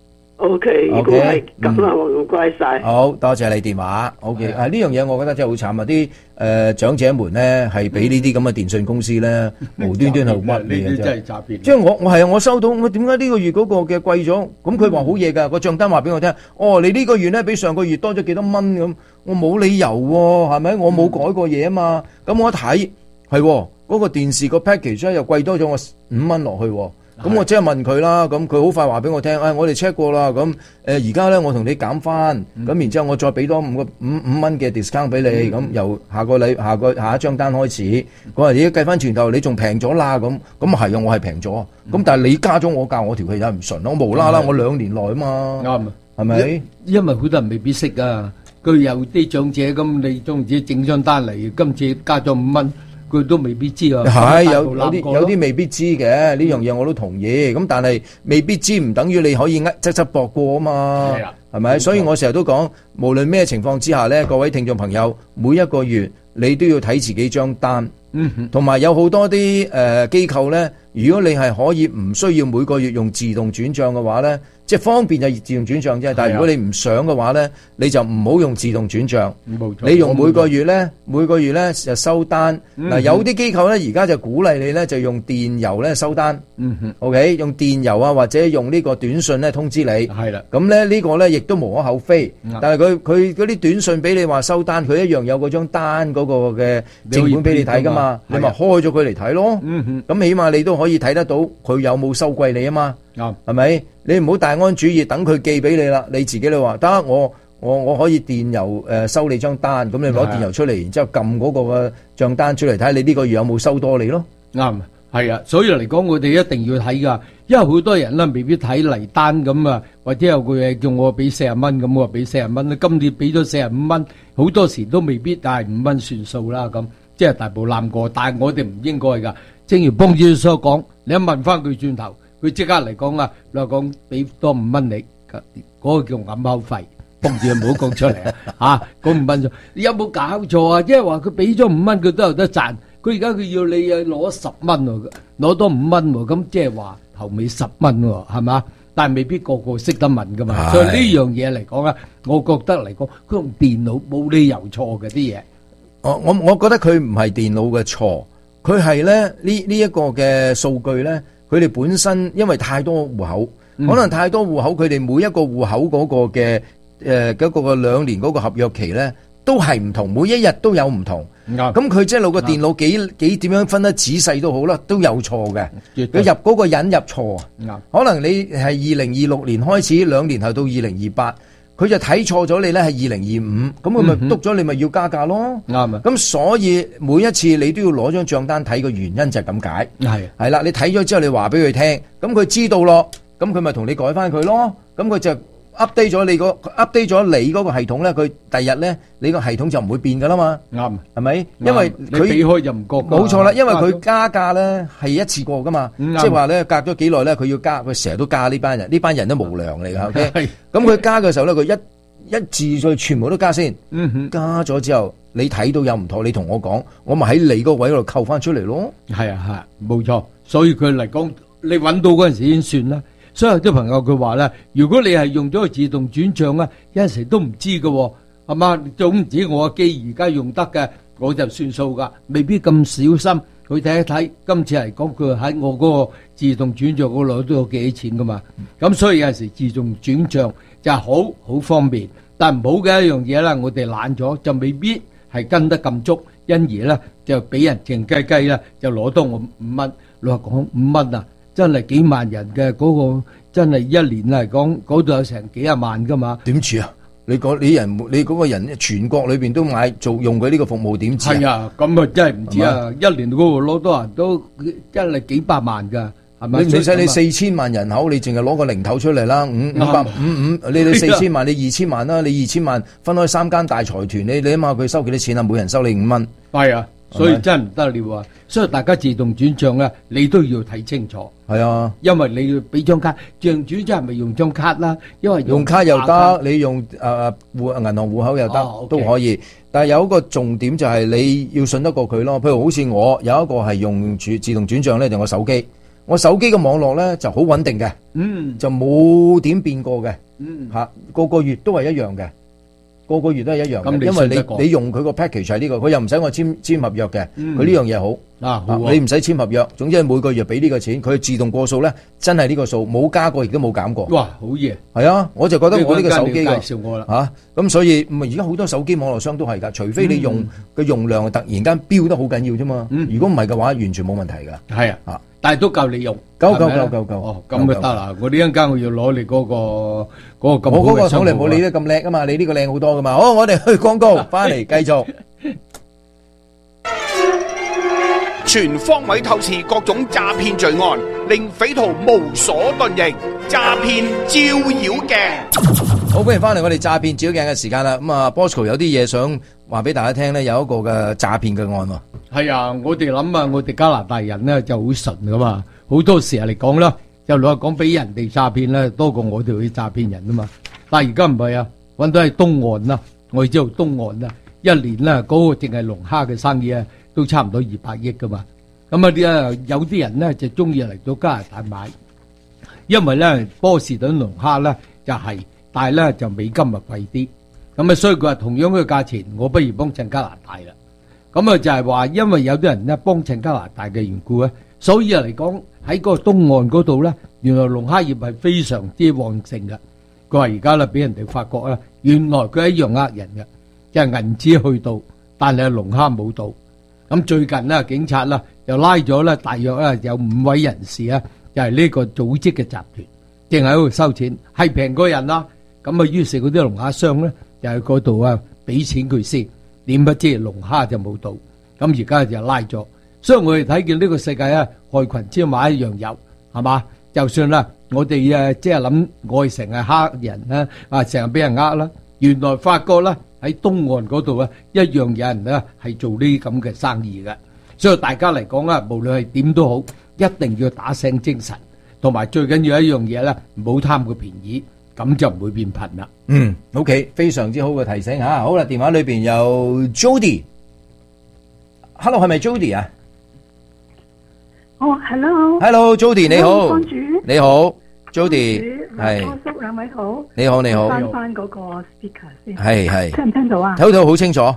O K， 如果係咁啊，我唔該晒。 好多謝你電話。O K， 啊呢樣嘢我覺得真係好慘啊！啲誒長者們咧係俾呢啲咁嘅電信公司咧無端端係屈你嘅真係詐騙。 即係我我係啊！我收到我點解呢個月嗰個嘅貴咗？咁佢話好嘢㗎，個帳單話俾我聽。哦，你呢個月咧比上個月多咗幾多蚊咁？我冇理由喎，係咪？我冇改過嘢啊嘛。咁我一睇係嗰個電視個 package 咧又貴多咗我五蚊落去喎。咁我即係問佢啦，咁佢好快話俾我聽，誒、哎，我哋 check 過啦，咁誒而家咧我同你減翻，咁、嗯、然之後我再俾多五個五五蚊嘅 discount 俾你，咁、嗯、由下個禮下個下一張單開始，佢話而家計翻轉頭你仲平咗啦，咁咁係啊，我係平咗，咁、嗯、但係你加咗我價，我條氣又唔順咯，我無啦啦我兩年內啊嘛，啱啊，係咪？ 因為好多人未必識啊，佢有啲長者咁，你總唔知整張單嚟，今次加咗五蚊。佢都未必知啊， 係有有啲有啲未必知嘅呢樣嘢，我都同意。咁但係未必知唔等於你可以呃側側駁過啊嘛，係咪？所以我成日都講，無論咩情況之下咧，各位聽眾朋友，每一個月你都要睇自己張單，同埋有好多啲誒機構咧，如果你係可以唔需要每個月用自動轉賬嘅話咧。即係方便就自動轉賬啫，但係如果你唔想嘅話咧，你就唔好用自動轉賬。冇錯，你用每個月咧，每個月咧就收單。嗱，有啲機構咧而家就鼓勵你咧就用電郵咧收單。嗯哼 ，OK， 用電郵啊或者用呢個短信咧通知你。係啦，咁咧呢個咧亦都無可厚非。但係佢佢嗰啲短信俾你話收單，佢一樣有嗰張單嗰個嘅正本俾你睇噶嘛，你咪開咗佢嚟睇咯。嗯哼，咁起碼你都可以睇得到佢有冇收貴你啊嘛。啱，係咪？你唔好大安主義，等佢寄俾你啦。你自己你話得，我我我可以電郵誒、呃、收你張單，咁你攞電郵出嚟，然之後撳嗰個嘅帳單出嚟睇下你呢個月有冇收多你咯。啱，係啊，所以嚟講我哋一定要睇噶，因為好多人咧未必睇嚟單咁啊，或者有句嘢叫我俾四十蚊咁，我俾四十蚊，今年俾咗四十五蚊，好多時都未必，但係五蚊算數啦咁，即係大步攬過，但係我哋唔應該噶。正如幫主所講，你一問翻佢轉頭。佢即刻嚟講啊，你話講俾多五蚊你，嗰個叫揞口費，幫住唔好講出嚟啊！嚇，嗰五蚊咗，你有冇搞錯啊？即係話佢俾咗五蚊，佢都有得賺。佢而家佢要你啊攞十蚊喎，攞多五蚊喎，咁即係話頭尾十蚊喎，係嘛？但係未必個個識得問噶嘛。所以呢樣嘢嚟講啊，我覺得嚟講，佢用電腦冇理由錯嘅啲嘢。我我我覺得佢唔係電腦嘅錯，佢係咧呢呢一個嘅數據咧。佢哋本身因為太多戶口，嗯、可能太多戶口，佢哋每一個戶口嗰個嘅誒嗰個嘅兩年嗰個合約期咧，都係唔同，每一日都有唔同。咁佢即係攞個電腦幾幾點樣分得仔細都好啦，都有錯嘅。佢入嗰個人入錯，可能你係二零二六年開始，兩年後到二零二八。佢就睇錯咗你咧，係二零二五，咁佢咪督咗你咪要加價咯。啱啊！咁所以每一次你都要攞張帳單睇個原因就係咁解。係係啦，你睇咗之後你話俾佢聽，咁佢知道咯，咁佢咪同你改翻佢咯。咁佢就 update 咗你個 update 咗你嗰個系統咧，佢第日咧你個系統就唔會變噶啦嘛。啱，係咪？因為佢避開就唔覺。 冇錯啦，因為佢加價咧係一次過噶嘛，即係話咧隔咗幾耐咧佢要加，佢成日都加呢班人，呢班人都無良嚟噶。OK，咁佢加嘅時候咧，佢一一字再全部都加先，加咗之後你睇到有唔妥，你同我講，我咪喺你個位度扣翻出嚟咯。 係啊係，冇錯。所以佢嚟講，你揾到嗰陣時已經算啦。所以有啲朋友佢話咧，如果你係用咗個自動轉賬咧，有陣時都唔知㗎，係嘛？總唔知我機而家用得嘅，我就算數㗎，未必咁小心去睇一睇。今次嚟講，佢喺我嗰個自動轉賬嗰度都有幾多錢㗎嘛。咁所以有陣時自動轉賬就係好好方便，但唔好嘅一樣嘢啦，我哋懶咗就未必係跟得咁足，因而咧就俾人靜雞雞啦，就攞多我五蚊。你話講五蚊啊，真係幾萬人嘅嗰個，真係一年嚟講嗰度有成幾廿萬㗎嘛？ 點似啊？你講你人你嗰個人全國裏邊都買做用佢呢個服務點知啊？ 係啊，咁啊真係唔知啊！一年嗰度攞多人都真係幾百萬㗎，係咪？ 你唔使你四千萬人口，你淨係攞個零頭出嚟啦，五五百五五，你你四千萬，你二千萬啦，你二千萬分開三間大財團，你你諗下佢收幾多錢啊？每人收你五蚊。 係啊。所以真係唔得了啊！所以大家自動轉賬咧，你都要睇清楚。 係啊， 因為你要俾張卡，自動轉賬係咪用張卡啦？因為用卡又得，你用誒誒戶銀行戶口又得，都可以。但係有一個重點就係你要信得過佢咯。譬如好似我有一個係用轉自動轉賬咧，就我手機，我手機嘅網絡咧就好穩定嘅， 嗯， 就冇點變過嘅， 嗯， 嚇個個月都係一樣嘅。個個月都係一樣嘅， 咁你因為信得過你你用佢個 package 係呢個，佢又唔使我簽簽合約嘅，佢嗯呢樣嘢好啊好啊你唔使簽合約，總之係每個月俾呢個錢，佢自動過數咧，真係呢個數冇加過，亦都冇減過。 哇，好嘢！ 係啊，我就覺得我呢個手機呢個嘅介紹我啦嚇，咁所以唔係而家好多手機網絡商都係㗎，除非你用嘅用量突然間飆得好緊要啫嘛。如果唔係嘅話，完全冇問題㗎。 係啊，啊，但係都夠你用， 夠夠係咪啊夠夠夠哦，咁就得啦。我呢一陣間我要攞你嗰個嗰個咁好我嗰個嘅生活啊廠嚟冇你得咁叻㗎嘛，你呢個靚好多㗎嘛。好，我哋去廣告，翻嚟繼續。 全方位透視各種詐騙罪案，令匪徒無所遁形。詐騙照妖鏡， 好，歡迎翻嚟我哋詐騙照妖鏡嘅時間啦。咁啊 Bosco 有啲嘢想話俾大家聽咧，有一個嘅詐騙嘅案喎。 係啊，我哋諗啊，我哋加拿大人咧就好純噶嘛，好多時嚟講啦，就老實講俾人哋詐騙咧多過我哋去詐騙人啊嘛。但係而家唔係啊，揾到係東岸啦，我哋知道東岸啦，一年咧嗰個淨係龍蝦嘅生意啊，都差唔多二百億噶嘛。咁啊啲啊有啲人咧就中意嚟到加拿大買，因為咧波士頓龍蝦咧就係、是，但係咧就美金啊貴啲。咁啊，所以佢話同樣嘅價錢，我不如幫襯加拿大啦。咁啊就係話，因為有啲人咧幫襯加拿大嘅緣故咧，所以啊嚟講喺嗰個東岸嗰度咧，原來龍蝦業係非常之旺盛嘅。佢話而家咧俾人哋發覺啦，原來佢一樣呃人嘅，即係銀紙去到，但係龍蝦冇到。咁最近咧，警察啦就拉咗咧，大約咧有五位人士啊，就係呢個組織嘅集團，正喺度收錢，係平過人啦。咁啊，於是嗰啲龍蝦商咧就喺嗰度啊俾錢佢先，點不知龍蝦就冇到。咁而家就拉咗，所以我哋睇見呢個世界啊，害群之馬一樣有，係嘛？就算啦，我哋誒即係諗我哋成日蝦人啦，啊成日俾人呃啦，原來發覺啦喺東岸嗰度啊，一樣有人咧係做呢啲咁嘅生意嘅。所以大家嚟講啊，無論係點都好，一定要打醒精神，同埋最緊要一樣嘢咧，唔好貪個便宜，咁就唔會變貧啦。 嗯 ，OK， 非常之好嘅提醒吓。好啦，電話裏邊有 Jody，Hello， 係咪 Jody 啊？ 哦，Hello，Hello Hello，Jody 你好， 幫主你好 Jody，係， 阿叔兩位好， 你好你好， 翻翻嗰個 speaker 先， 係係， 聽唔聽到啊？ 睇到好清楚。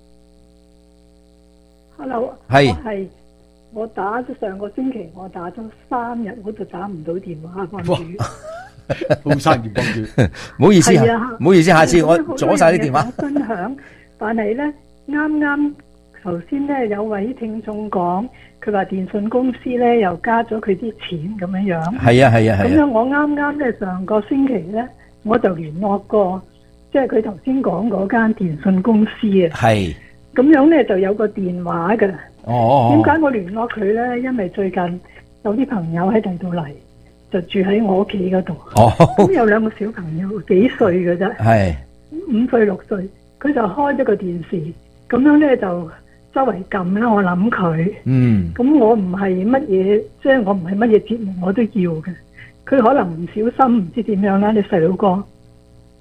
Hello， 係我係我打咗上個星期，我打咗三日，我就打唔到電話，幫主。 好生意幫主， 唔好意思係啊，唔好意思，下次我阻晒啲電話。 分享，但係咧啱啱頭先咧有位聽眾講，佢話電信公司咧又加咗佢啲錢咁樣樣。 係啊係啊係啊。 咁樣我啱啱咧上個星期咧，我就聯絡過，即係佢頭先講嗰間電信公司啊。 係。 咁樣咧就有個電話嘅。 哦。 點解我聯絡佢咧？因為最近有啲朋友喺第度嚟，就住喺我屋企嗰度。 哦。 咁有兩個小朋友，幾歲嘅啫。 係。 五歲六歲，佢就開咗個電視，咁樣咧就周圍撳啦。我諗佢。 嗯。 咁我唔係乜嘢，即係我唔係乜嘢節目我都要嘅。佢可能唔小心，唔知點樣啦。你細佬哥。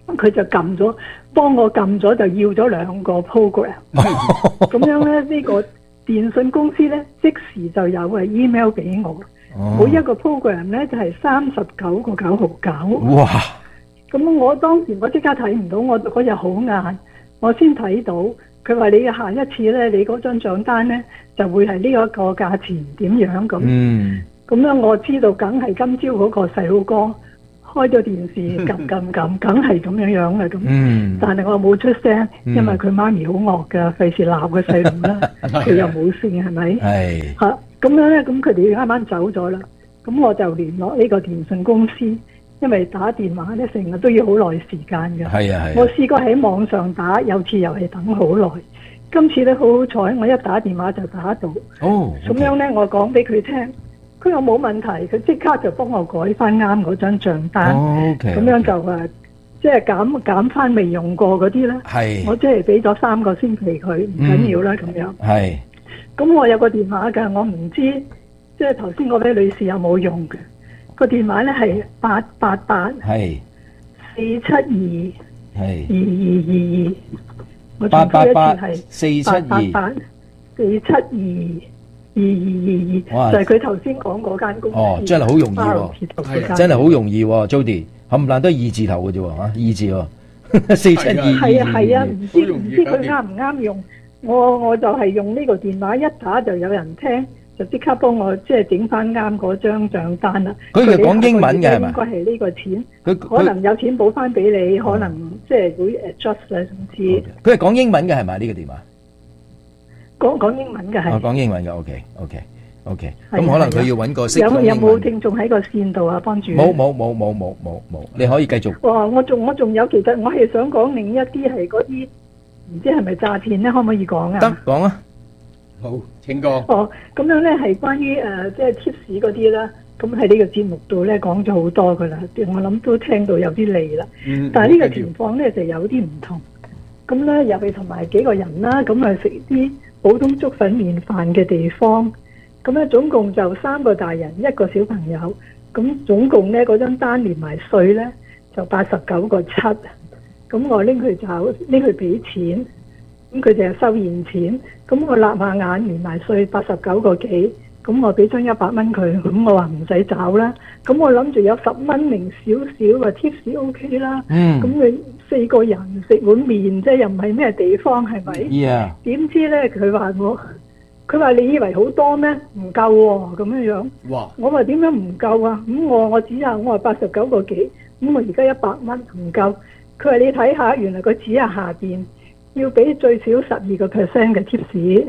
佢就撳咗，幫我撳咗就要咗兩個 program， 咁樣咧呢、呢個電信公司咧即時就有嘅 email 俾我，哦、每一個 program 咧就係三十九個九毫九。 哇！咁我當時我即刻睇唔到，我嗰日好晏，我先睇到佢話你下一次咧，你嗰張帳單咧就會係呢一個價錢點樣咁。嗯，咁樣我知道梗係今朝嗰個細佬哥開咗電視撳撳撳，梗係咁樣樣嘅咁。嗯，但係我冇出聲，因為佢媽咪好惡㗎，費事鬧個細路啦。佢又冇聲係咪？係嚇咁樣咧，咁佢哋啱啱走咗啦。咁我就聯絡呢個電信公司，因為打電話咧成日都要好耐時間嘅。係啊係。我試過喺網上打，有次又係等好耐。今次咧好好彩，我一打電話就打到。哦。咁樣咧，我講俾佢聽，佢又冇問題，佢即刻就幫我改翻啱嗰張帳單。哦 OK。咁樣就誒，即係減減翻未用過嗰啲咧。係。我即係俾咗三個星期佢，唔緊要啦咁樣。係。咁我有個電話㗎，我唔知即係頭先嗰位女士有冇用嘅。個電話咧係八八八，係四七二，係二二二二。我八八八四七二，八四七二二二二二，就係佢頭先講嗰間公司。 哦，真係好容易喎，真係好容易喎 ，Jody，冚唪唥都係二字頭嘅啫喎，嚇二字喎，四七二二。 係啊係啊，唔知唔知佢啱唔啱用？我我就係用呢個電話一打就有人聽。就即刻幫我即係整翻啱嗰張帳單啦。 佢係講英文嘅係咪？ 應該係呢個錢，可能有錢補翻俾你，可能即係會 adjust 啦，總之。 佢係講英文嘅係咪呢個電話？ 講講英文嘅係。 哦，講英文嘅 OK OK OK。咁可能佢要揾個識講英文。 有有冇聽眾喺個線度啊？幫住。 冇冇冇冇冇冇冇，你可以繼續。 哇！我仲我仲有，其實我係想講另一啲係嗰啲唔知係咪詐騙咧？可唔可以講啊？ 得講啊！ 好，請講。 哦，咁樣咧係關於誒即係貼士嗰啲啦。咁喺呢個節目度咧講咗好多噶啦，我諗都聽到有啲膩啦。嗯。但係呢個情況咧就有啲唔同。咁咧又係同埋幾個人啦，咁啊食啲普通粥粉麵飯嘅地方。咁咧總共就三個大人一個小朋友。咁總共咧嗰張單連埋稅咧就八十九個七。咁我拎佢找拎去俾錢。咁佢就係收現錢，咁我立下眼連埋稅八十九個幾，咁我俾張一百蚊佢，咁我話唔使找啦，咁我諗住有十蚊零少少啊 tips OK 啦，咁佢四個人食碗麵，即係又唔係咩地方係咪？點、yeah. 知咧佢話我，佢話你以為好多咩？唔夠喎，咁樣樣。哇！我話點樣唔夠啊？咁我我指下，我話八十九個幾，咁我而家一百蚊唔夠。佢話你睇下，原來佢指下下邊。要俾最少十二個 percent 嘅 tips，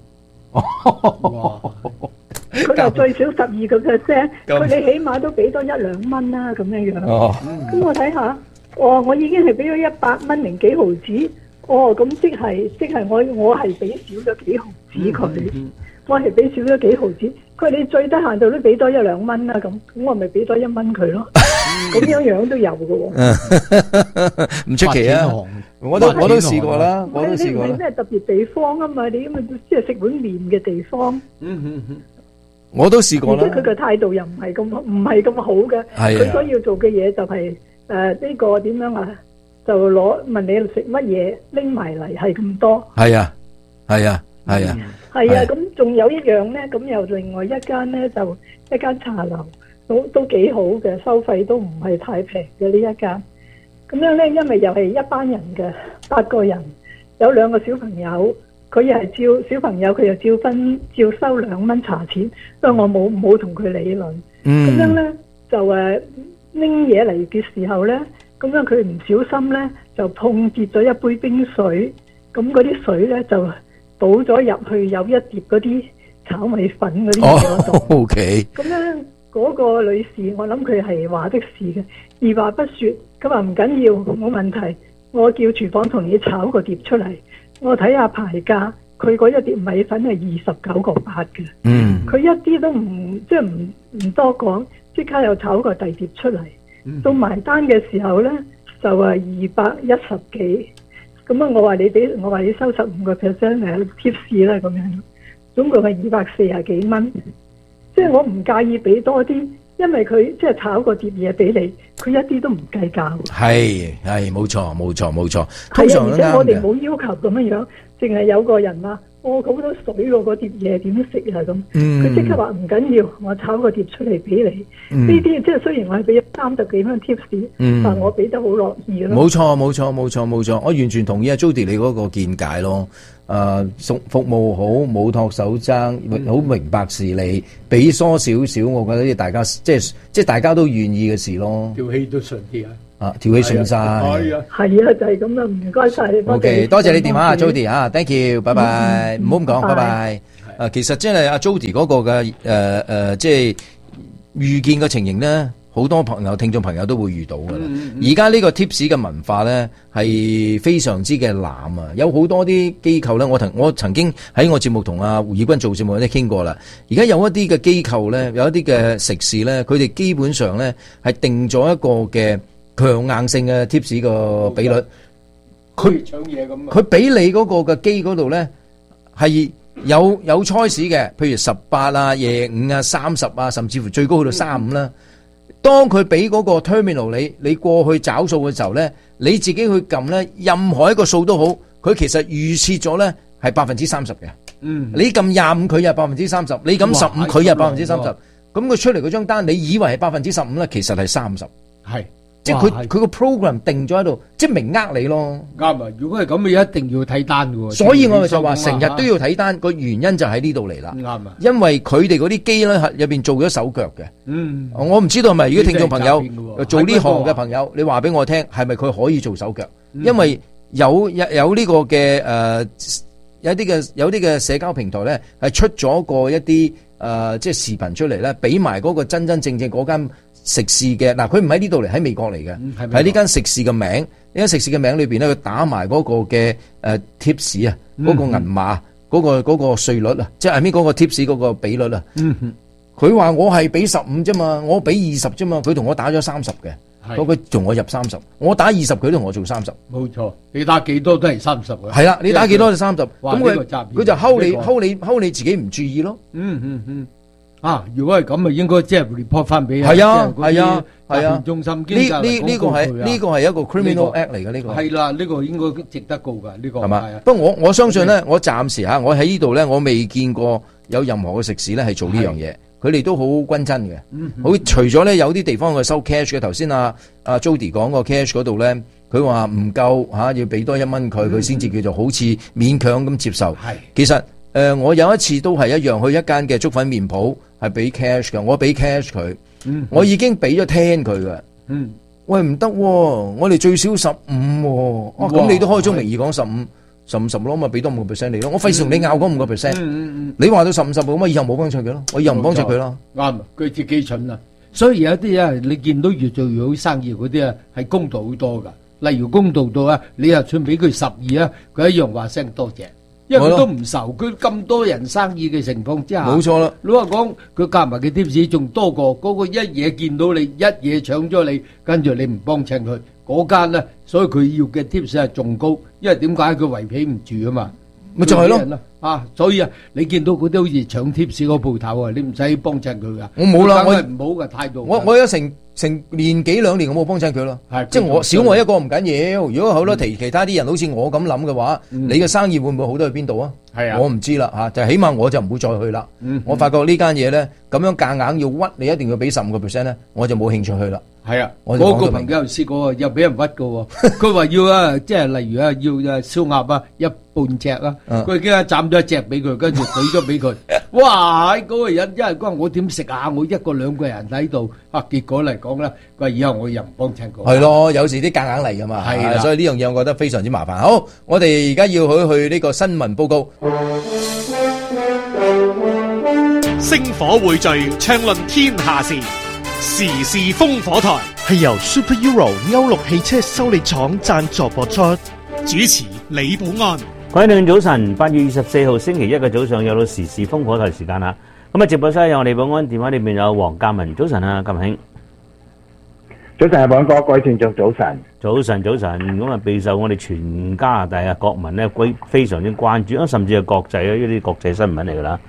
佢話最少十二個 percent，佢你起碼都俾多一兩蚊啦，咁樣樣。咁、哦、我睇下，哦，我已經係俾咗一百蚊零幾毫子，哦，咁即係即係我我係俾少咗幾毫子佢、嗯嗯，我係俾少咗幾毫子。佢話你最低限度都俾多一兩蚊啦，咁咁我咪俾多一蚊佢咯。咁樣樣都有嘅喎， 唔出奇啊！我都我都試過啦，我都試過啦。 你唔係咩特別地方啊嘛？你咁啊，即係食碗麵嘅地方。 嗯嗯嗯，我都試過啦。 而且佢嘅態度又唔係咁唔係咁好嘅。係佢所要做嘅嘢就係誒呢個點樣啊？就攞問你食乜嘢，拎埋嚟係咁多。係啊，係啊，係啊。係啊，咁仲有一樣咧，咁又另外一間咧，就一間茶樓。都都幾好嘅，收費都唔係太平嘅呢一間。咁樣咧，因為又係一班人嘅，八個人，有兩個小朋友，佢又係照小朋友，佢又照分照收兩蚊茶錢，所以我冇冇同佢理論。咁、嗯、樣咧就誒拎嘢嚟嘅時候咧，咁樣佢唔小心咧就碰跌咗一杯冰水，咁嗰啲水咧就倒咗入去有一碟嗰啲炒米粉嗰啲嘢嗰度。 O K。 咁樣。嗰、那個女士，我諗佢係話的士嘅，二話不說，佢話唔緊要，冇問題，我叫廚房同你炒個碟出嚟，我睇下牌價，佢嗰一碟米粉係二十九個八嘅，嗯，佢一啲都唔即係唔唔多講，即刻又炒個第碟出嚟，嗯，到埋單嘅時候咧就係二百一十幾，咁啊我話你俾我話你收十五個 percent 嚟貼士啦咁樣，總共係二百四十幾蚊。即係我唔介意俾多啲， 因為佢即係炒個碟嘢俾你，佢一啲都唔計較。 係係冇錯冇錯冇錯， 係啊， 通常都而且我哋啱嘅。 冇要求咁樣樣，淨係有個人話：我好多水喎，嗰碟嘢點食啊咁。 嗯佢即刻話唔緊要，我炒個碟出嚟俾你。 嗯呢啲即係雖然我係俾咗三十幾蚊 tips， 嗯但我俾得好樂意咯。 冇錯冇錯冇錯冇錯，我完全同意阿 Jody 你嗰個見解咯。誒、服服務好，冇托手踭，好、明白事理，俾疏少少，我覺得大家即係即係大家都願意嘅事咯。 條氣都順啲啊！ 啊，條氣順晒。 係啊， 係啊，就係咁啦，唔該晒。 O K， 多謝你電話啊多謝 ，Jody 啊，thank you，拜拜，唔好咁講，拜拜。啊，其實即係阿 Jody 嗰個嘅誒誒，即係遇見嘅情形咧，好多朋友、聽眾朋友都會遇到噶啦。而家呢個 tips 嘅文化咧係非常之嘅濫啊！有好多啲機構咧，我曾我曾經喺我節目同阿胡以軍做節目咧傾過啦。而家有一啲嘅機構咧，有一啲嘅食肆咧，佢哋基本上咧係定咗一個嘅強硬性嘅 tips 個比率。 佢搶嘢咁啊！ 佢俾你嗰個嘅機嗰度咧係有有 choice 嘅，譬如十八啊、廿五啊、三十啊，甚至乎最高去到三十五啦。當佢俾嗰個 terminal 你，你過去找數嘅時候咧，你自己去撳咧，任何一個數都好，佢其實預設咗咧係百分之三十嘅。 嗯， 你撳廿五，佢又百分之三十；你撳十五，佢又百分之三十。咁佢出嚟嗰張單，你以為係百分之十五咧，其實係三十。 係。 即係佢佢個 program 定咗喺度，即係明呃你咯。 啱啊！如果係咁，你一定要睇單嘅喎。 所以我咪就話成日都要睇單，個原因就喺呢度嚟啦。 啱啊！ 因為佢哋嗰啲機咧入邊做咗手腳嘅。 嗯。 我唔知道係咪如果聽眾朋友做呢行嘅係朋友，你話俾我聽，係咪佢可以做手腳？因為有有有呢個嘅誒，有啲嘅有啲嘅社交平台咧，係出咗個一啲誒，即係視頻出嚟咧，俾埋嗰個真真正正嗰間食肆嘅。嗱，佢唔喺呢度嚟，喺美國嚟嘅，喺呢間食肆嘅名，呢間食肆嘅名裏邊咧，佢打埋嗰個嘅誒 tips 啊，嗰個銀碼，嗰個嗰個稅率啊，即係邊嗰個 tips 嗰個比率啊。佢話我係俾十五啫嘛，我俾二十啫嘛，佢同我打咗三十嘅，咁佢同我入三十，我打二十，佢同我做三十。 冇錯，你打幾多都係三十嘅。 係啦，你打幾多就三十，咁佢佢佢就睺你睺你睺你自己唔注意咯。 嗯嗯嗯。啊！如果係咁啊，應該即係 report 翻俾係啊係啊係啊中心呢呢呢個係呢個係一個 criminal act 嚟嘅呢個係啦，呢個應該值得告㗎呢個係嘛？不過我我相信咧，我暫時嚇我喺呢度咧，我未見過有任何嘅食肆咧係做呢樣嘢，佢哋都好均真嘅。好除咗咧有啲地方佢收 cash 嘅，頭先阿阿 Jody 講個 cash 嗰度咧，佢話唔夠嚇，要俾多一蚊佢，佢先至叫做好似勉強咁接受。 係其實誒，我有一次都係一樣去一間嘅粥粉麵鋪。係俾 cash 嘅，我俾 cash 佢，嗯、我已經俾咗聽佢嘅。嗯，喂唔得，我哋最少十五，哦，咁你都開宗明義講十五，十五十咯，咪俾多五個 percent 你咯，我費事同你拗嗰五個 percent。你話到十五十咁啊，以後冇幫襯佢咯，我以後唔幫襯佢咯。啱， 佢自己蠢啊！所以有啲啊，你見到越做越好生意嗰啲啊，係公道好多噶。例如公道到啊，你又算俾佢十二啊，佢一樣話聲多謝。因為佢都唔愁，佢咁多人生意嘅情況之下， 冇錯啦。 老實講，佢夾埋嘅 tips 仲多過嗰個一嘢見到你，一嘢搶咗你，跟住你唔幫襯佢嗰間咧，所以佢要嘅 tips 係仲高，因為點解佢維持唔住啊嘛？ 咪就係咯啊！所以啊，你見到嗰啲好似搶 tips 嗰鋪頭啊，你唔使幫襯佢噶。 我冇啦，我係唔好嘅態度。 我我有成成年幾兩年我冇幫襯佢咯。係，即係我少我一個唔緊要。如果好多其其他啲人好似我咁諗嘅話，你嘅生意會唔會好多去邊度啊？係啊，我唔知啦嚇，就起碼我就唔會再去啦。我發覺呢間嘢咧，咁樣夾硬要屈你，一定要俾十五個 percent 咧，我就冇興趣去啦。係啊，我嗰個朋友試過又俾人屈嘅喎， 佢話要啊，即係例如啊，要啊燒鴨啊一半隻啊，佢已經斬咗一隻俾佢，跟住俾咗俾佢。哇！嗰個人因為嗰我點食啊？我一個兩個人喺度啊，結果嚟講咧，佢話以後我又唔幫襯佢。 係咯，有時啲夾硬嚟㗎嘛。係啦，所以呢樣嘢我覺得非常之麻煩。好，我哋而家要去去呢個新聞報告。 星火匯聚，暢論天下事，時事烽火台係由 Super Euro 歐陸汽車修理廠贊助播出，主持李寶安。 各位聽眾早晨，八月二十四號星期一嘅早上有到時事烽火台時間啦。咁啊，直播室有我李寶安，電話裏面有黃嘉文。早晨啊，嘉文兄。 早晨啊，寶安哥，各位聽眾早晨。 早晨，早晨。咁啊，備受我哋全加拿大啊國民咧，非非常之關注，啊，甚至係國際啊，呢啲國際新聞嚟噶啦。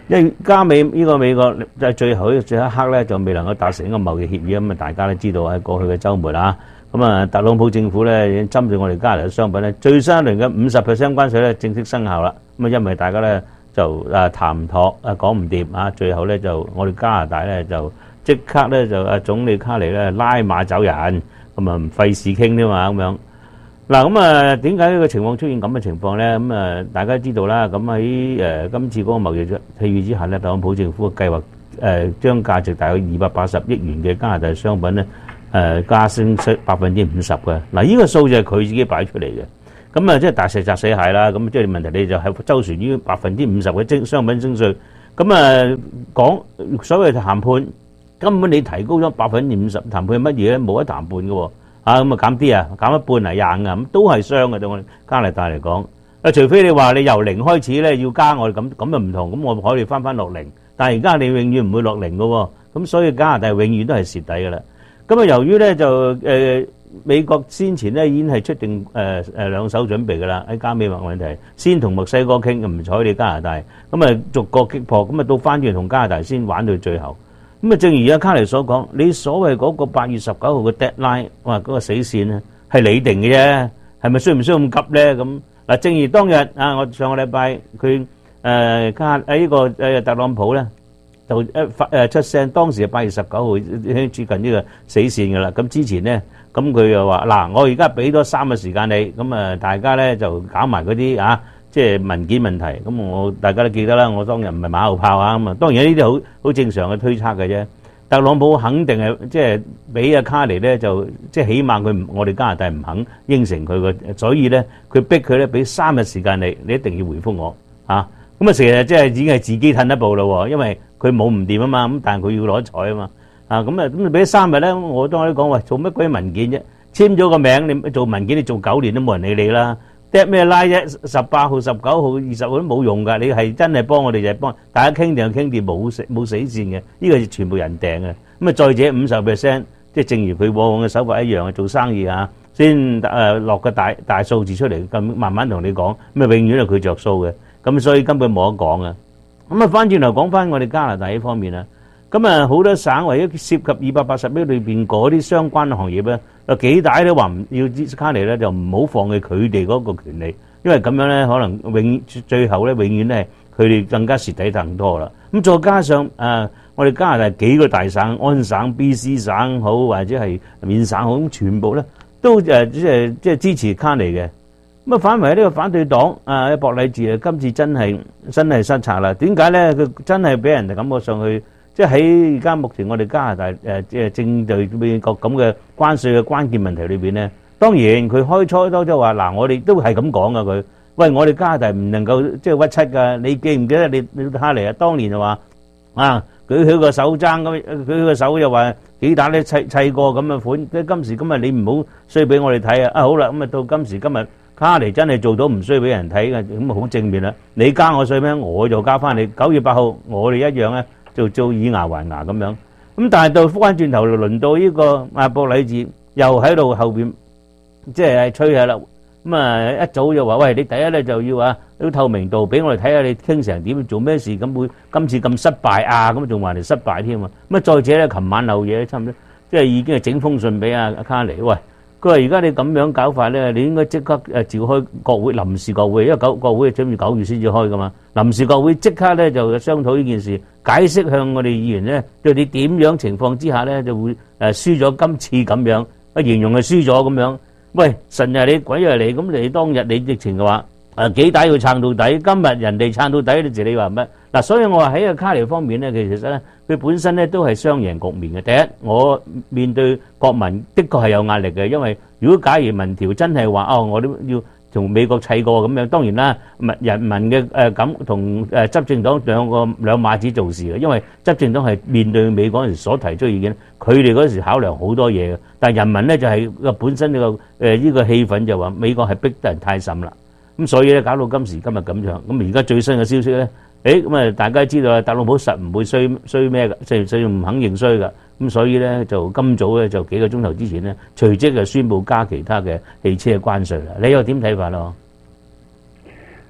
因為加美呢個美國就係最後最後一刻咧就未能夠達成一個貿易協議，咁啊大家都知道喺過去嘅週末啦，咁啊特朗普政府咧已經針對我哋加拿大嘅商品咧最新一輪嘅五十 percent 關稅咧正式生效啦，咁啊因為大家咧就啊談唔妥啊講唔掂啊，最後咧就我哋加拿大咧就即刻咧就啊總理卡尼咧拉馬走人，咁啊唔費事傾添嘛咁樣。嗱咁啊，點解呢個情況出現咁嘅情況咧？咁啊，大家知道啦。咁喺誒今次嗰個貿易協議之下咧，特朗普政府嘅計劃誒將價值大概二百八十億元嘅加拿大商品咧誒加升百分之五十嘅。嗱，呢個數就係佢自己擺出嚟嘅。咁啊，即係大石砸死蟹啦。咁即係問題，你就係周旋於百分之五十嘅徵商品徵稅。咁啊，講所謂談判，根本你提高咗百分之五十，談判係乜嘢咧？冇得談判嘅喎。啊咁啊減啲啊，減一半嚟硬啊，咁都係傷嘅對我哋加拿大嚟講。啊，除非你話你由零開始咧要加我哋咁，咁就唔同，咁我可以翻翻落零。但係而家你永遠唔會落零嘅喎，咁所以加拿大永遠都係蝕底嘅啦。咁啊，由於咧就誒、呃、美國先前咧已經係出定誒誒兩手準備嘅啦，喺加美貿問題，先同墨西哥傾，唔睬你加拿大，咁啊逐個擊破，咁啊到翻轉同加拿大先玩到最後。咁啊，正如阿卡尼所講，你所謂嗰個八月十九號嘅 deadline， 哇，嗰個死線咧係你定嘅啫，係咪需唔需要咁急咧？咁嗱，正如當日啊，我上個禮拜佢誒卡喺呢個誒特朗普咧就誒發誒出聲，當時係八月十九號接近呢個死線㗎啦。咁之前咧，咁佢又話嗱，我而家俾多三個時間你，咁啊大家咧就搞埋嗰啲啊。即係文件問題，咁我大家都記得啦。我當日唔係馬後炮啊，咁啊當然呢啲好好正常嘅推測嘅啫。特朗普肯定係即係俾阿卡尼咧，就即係起碼佢我哋加拿大唔肯應承佢嘅，所以咧佢逼佢咧俾三日時間你，你一定要回覆我嚇。咁啊成日即係已經係自己褪一步咯，因為佢冇唔掂啊嘛，咁但係佢要攞彩啊嘛。啊咁啊咁你俾三日咧，我當時講喂，做乜鬼文件啫？簽咗個名，你做文件你做九年都冇人理你啦。跌咩拉啫？十八號、十九號、二十號都冇用㗎。你係真係幫我哋就係幫大家傾定傾掂，冇死冇死線嘅。呢個係全部人訂嘅。咁啊，再者五十 percent，即係正如佢往往嘅手法一樣，做生意啊，先誒落個大大數字出嚟，咁慢慢同你講，咁啊永遠係佢着數嘅。咁所以根本冇得講啊。咁啊，翻轉頭講翻我哋加拿大呢方面啊，咁啊好多省為咗涉及二百八十億裏邊嗰啲相關行業咧。有幾大都話唔要支卡尼咧，就唔好放棄佢哋嗰個權利，因為咁樣咧，可能永最後咧，永遠咧佢哋更加蝕底更多啦。咁再加上誒、呃，我哋加拿大幾個大省，安省、B C 省好，或者係緬省好，咁全部咧都誒即係即係支持卡尼嘅。咁啊，反為呢個反對黨啊，博禮治啊，今次真係真係失策啦。點解咧？佢真係俾人哋感覺上去。即係喺而家目前我哋加拿大誒即係正對美國咁嘅關稅嘅關鍵問題裏邊咧，當然佢開初都就話嗱，我哋都係咁講噶佢，喂我哋加拿大唔能夠即係屈膝㗎，你記唔記得你你哈尼啊？當年就話啊舉起個手踭咁，舉起個手又話幾打咧砌砌過咁嘅款，即係今時今日你唔好衰俾我哋睇啊！啊好啦，咁啊到今時今日卡尼真係做到唔衰俾人睇嘅，咁啊好正面啦！你加我稅咩？我就加翻你。九月八號我哋一樣咧。就做以牙還牙咁樣，咁但係到翻轉頭輪到呢個阿博禮治又喺度後邊，即係吹下啦。咁啊一早就話喂，你第一咧就要啊啲透明度俾我哋睇下你傾成點，做咩事咁會今次咁失敗啊？咁仲話你失敗添啊？咁啊再者咧，琴晚漏嘢差唔多，即係已經係整封信俾阿阿卡尼，喂，佢話而家你咁樣搞法咧，你應該即刻誒召開國會臨時國會，因為九國會準備九月先至開噶嘛。臨時國會即刻咧就商討呢件事，解釋向我哋議員咧，對你點樣情況之下咧就會誒輸咗今次咁樣，啊形容係輸咗咁樣。喂，神又係你，鬼又係你，咁你當日你直情嘅話誒幾大要撐到底，今日人哋撐到底，你自你話乜？嗱，所以我話喺個卡尼方面咧，其實咧佢本身咧都係雙贏局面嘅。第一，我面對國民的確係有壓力嘅，因為如果假如民調真係話哦，我都要同美國砌過咁樣，當然啦，民人民嘅誒咁同誒執政黨兩個兩碼子做事嘅，因為執政黨係面對美嗰陣時所提出意見，佢哋嗰時考量好多嘢嘅，但係人民咧就係個本身呢個誒呢個氣氛就話美國係逼得人太甚啦，咁所以咧搞到今時今日咁樣，咁而家最新嘅消息咧。誒咁啊！大家知道啊，特朗普實唔會衰衰咩嘅，衰衰唔肯認衰嘅。咁所以咧，就今早咧就幾個鐘頭之前咧，隨即就宣布加其他嘅汽車嘅關稅啦。你又點睇法咯？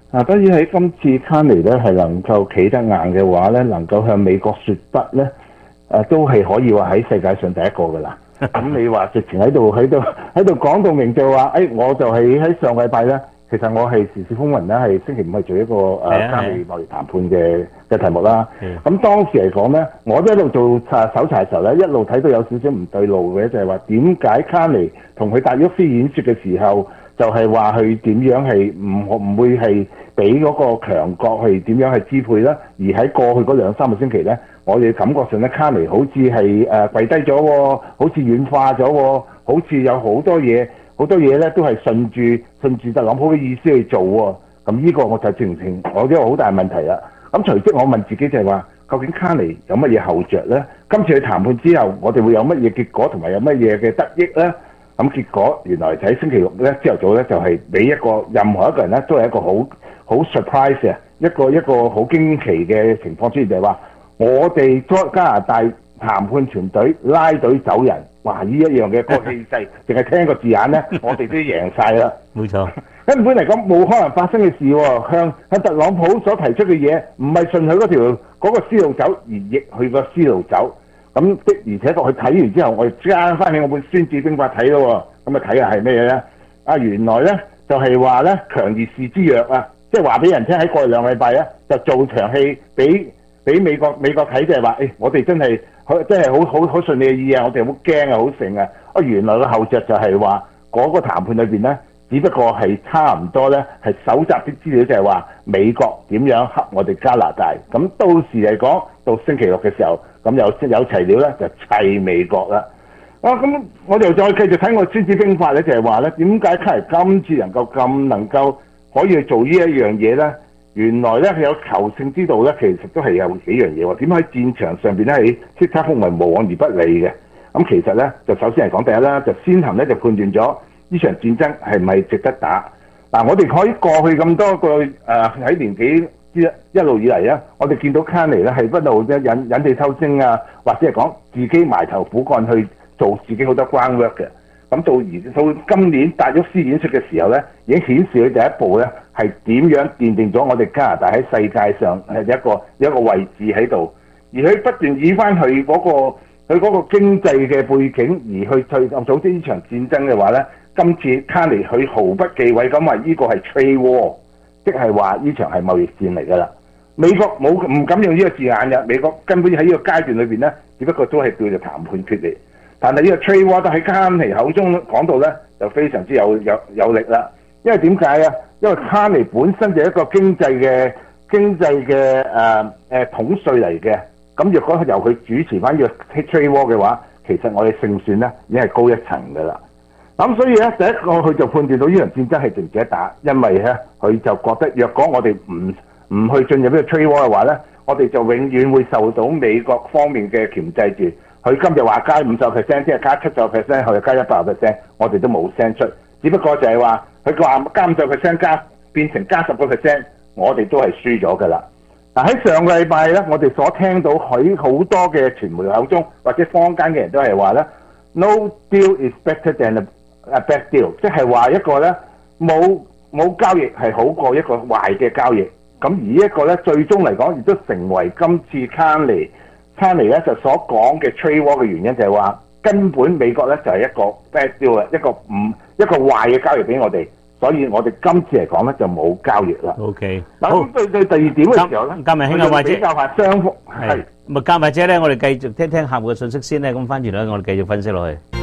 啊，當然喺今次卡尼咧係能夠企得硬嘅話咧，能夠向美國説不咧，誒、啊、都係可以話喺世界上第一個㗎啦。咁你話直情喺度喺度喺度講到明就話，誒、哎、我就係喺上個禮拜咧，其實我係時事風雲咧係星期五係做一個誒加美貿易談判嘅嘅題目啦。咁當時嚟講咧，我都一路做查搜查嘅時候咧，一路睇到有少少唔對路嘅，就係話點解卡尼同佢達沃斯演説嘅時候，就係話佢點樣係唔唔會係俾嗰個強國係點樣去支配啦？而喺過去嗰兩三個星期咧，我哋感覺上咧卡尼好似係誒跪低咗喎，好似軟化咗喎，好似有好多嘢好多嘢咧都係順住順住特朗普嘅意思去做喎。咁呢個我就正正我呢個好大問題啦。咁隨即我問自己就係話，究竟卡尼有乜嘢後着咧？今次去談判之後，我哋會有乜嘢結果同埋有乜嘢嘅得益咧？咁結果原來就喺星期六咧朝頭早咧就係、是、俾一個任何一個人咧都係一個好好 surprise 啊，一個一個好驚奇嘅情況出現，就係話我哋加拿大談判團隊拉隊走人，哇！呢一樣嘅個氣勢，淨係聽個字眼咧，我哋都贏晒啦。 冇錯， 根本嚟講冇可能發生嘅事喎。向向特朗普所提出嘅嘢，唔係順佢嗰條嗰個思路走，而逆佢個思路走。咁的而且確佢睇完之後，我哋加翻起我本《孫子兵法》睇咯，咁啊睇下係咩嘢咧？啊原來咧就係話咧強而示之弱啊，即係話俾人聽喺過去兩個禮拜咧就做場戲俾俾美國美國睇，就係話誒我哋真係好真係好好好順你嘅意啊，我哋好驚啊，好盛啊！啊原來個後著就係話嗰個談判裏邊咧，只不過係差唔多咧係搜集啲資料，就係話美國點樣恰我哋加拿大。咁到時嚟講，到星期六嘅時候。咁有有齊料咧，就砌美國啦。啊，咁我哋再繼續睇我《孫子兵法》咧，就係話咧，點解卡尼今次能夠咁能夠可以去做呢一樣嘢咧？原來咧佢有求勝之道咧，其實都係有幾樣嘢喎。點解喺戰場上邊咧係叱咤風雲無往而不利嘅？咁其實咧就首先嚟講第一啦，就先行咧就判斷咗呢場戰爭係咪值得打。嗱、啊，我哋可以過去咁多個誒喺、呃、年紀。一一路以嚟咧，我哋見到卡尼咧係不斷咧引引地偷精啊，或者係講自己埋頭苦幹去做自己好多 groundwork 嘅。咁到而到今年達沃斯演出嘅時候咧，已經顯示佢第一步咧係點樣奠定咗我哋加拿大喺世界上係一個一個位置喺度。而佢不斷以翻佢嗰個佢嗰個經濟嘅背景而去去組織呢場戰爭嘅話咧，今次卡尼佢毫不忌諱咁話呢個係 trade war。即係話呢場係貿易戰嚟㗎啦，美國冇唔敢用呢個字眼嘅，美國根本喺呢個階段裏邊咧，只不過都係叫做談判決裂。但係呢個 trade war 都喺卡尼口中講到咧，就非常之有有有力啦。因為點解啊？因為卡尼本身就係一個經濟嘅經濟嘅誒誒統帥嚟嘅，咁若果由佢主持翻呢個 trade war 嘅話，其實我哋勝算咧已經係高一層㗎啦。咁所以咧，第一個佢就判斷到呢場戰爭係值唔值得打，因為咧佢就覺得，若果我哋唔唔去進入呢個 trade war 嘅話咧，我哋就永遠會受到美國方面嘅鉗制住。佢今日話加五十 percent， 聽日加七十 percent， 後日加一百 percent， 我哋都冇聲出。只不過就係話佢話加五十 percent 加變成加十個 percent， 我哋都係輸咗㗎啦。嗱喺上個禮拜咧，我哋所聽到喺好多嘅傳媒口中或者坊間嘅人都係話咧 ，no deal is better than a bad deal， 即係話一個咧冇冇交易係好過一個壞嘅交易。咁而一個咧最終嚟講，亦都成為今次卡尼卡尼咧就所講嘅 trade war 嘅原因，就係話根本美國咧就係一個 bad deal 啊，一個唔一個壞嘅交易俾我哋，所以我哋今次嚟講咧就冇交易啦。 OK， 嗱咁對對第二點嘅時候咧， 嘉文兄啊，或者比較下雙方係咁啊，嘉或者咧，我哋繼續聽聽客戶嘅信息先咧，咁翻轉頭我哋繼續分析落去。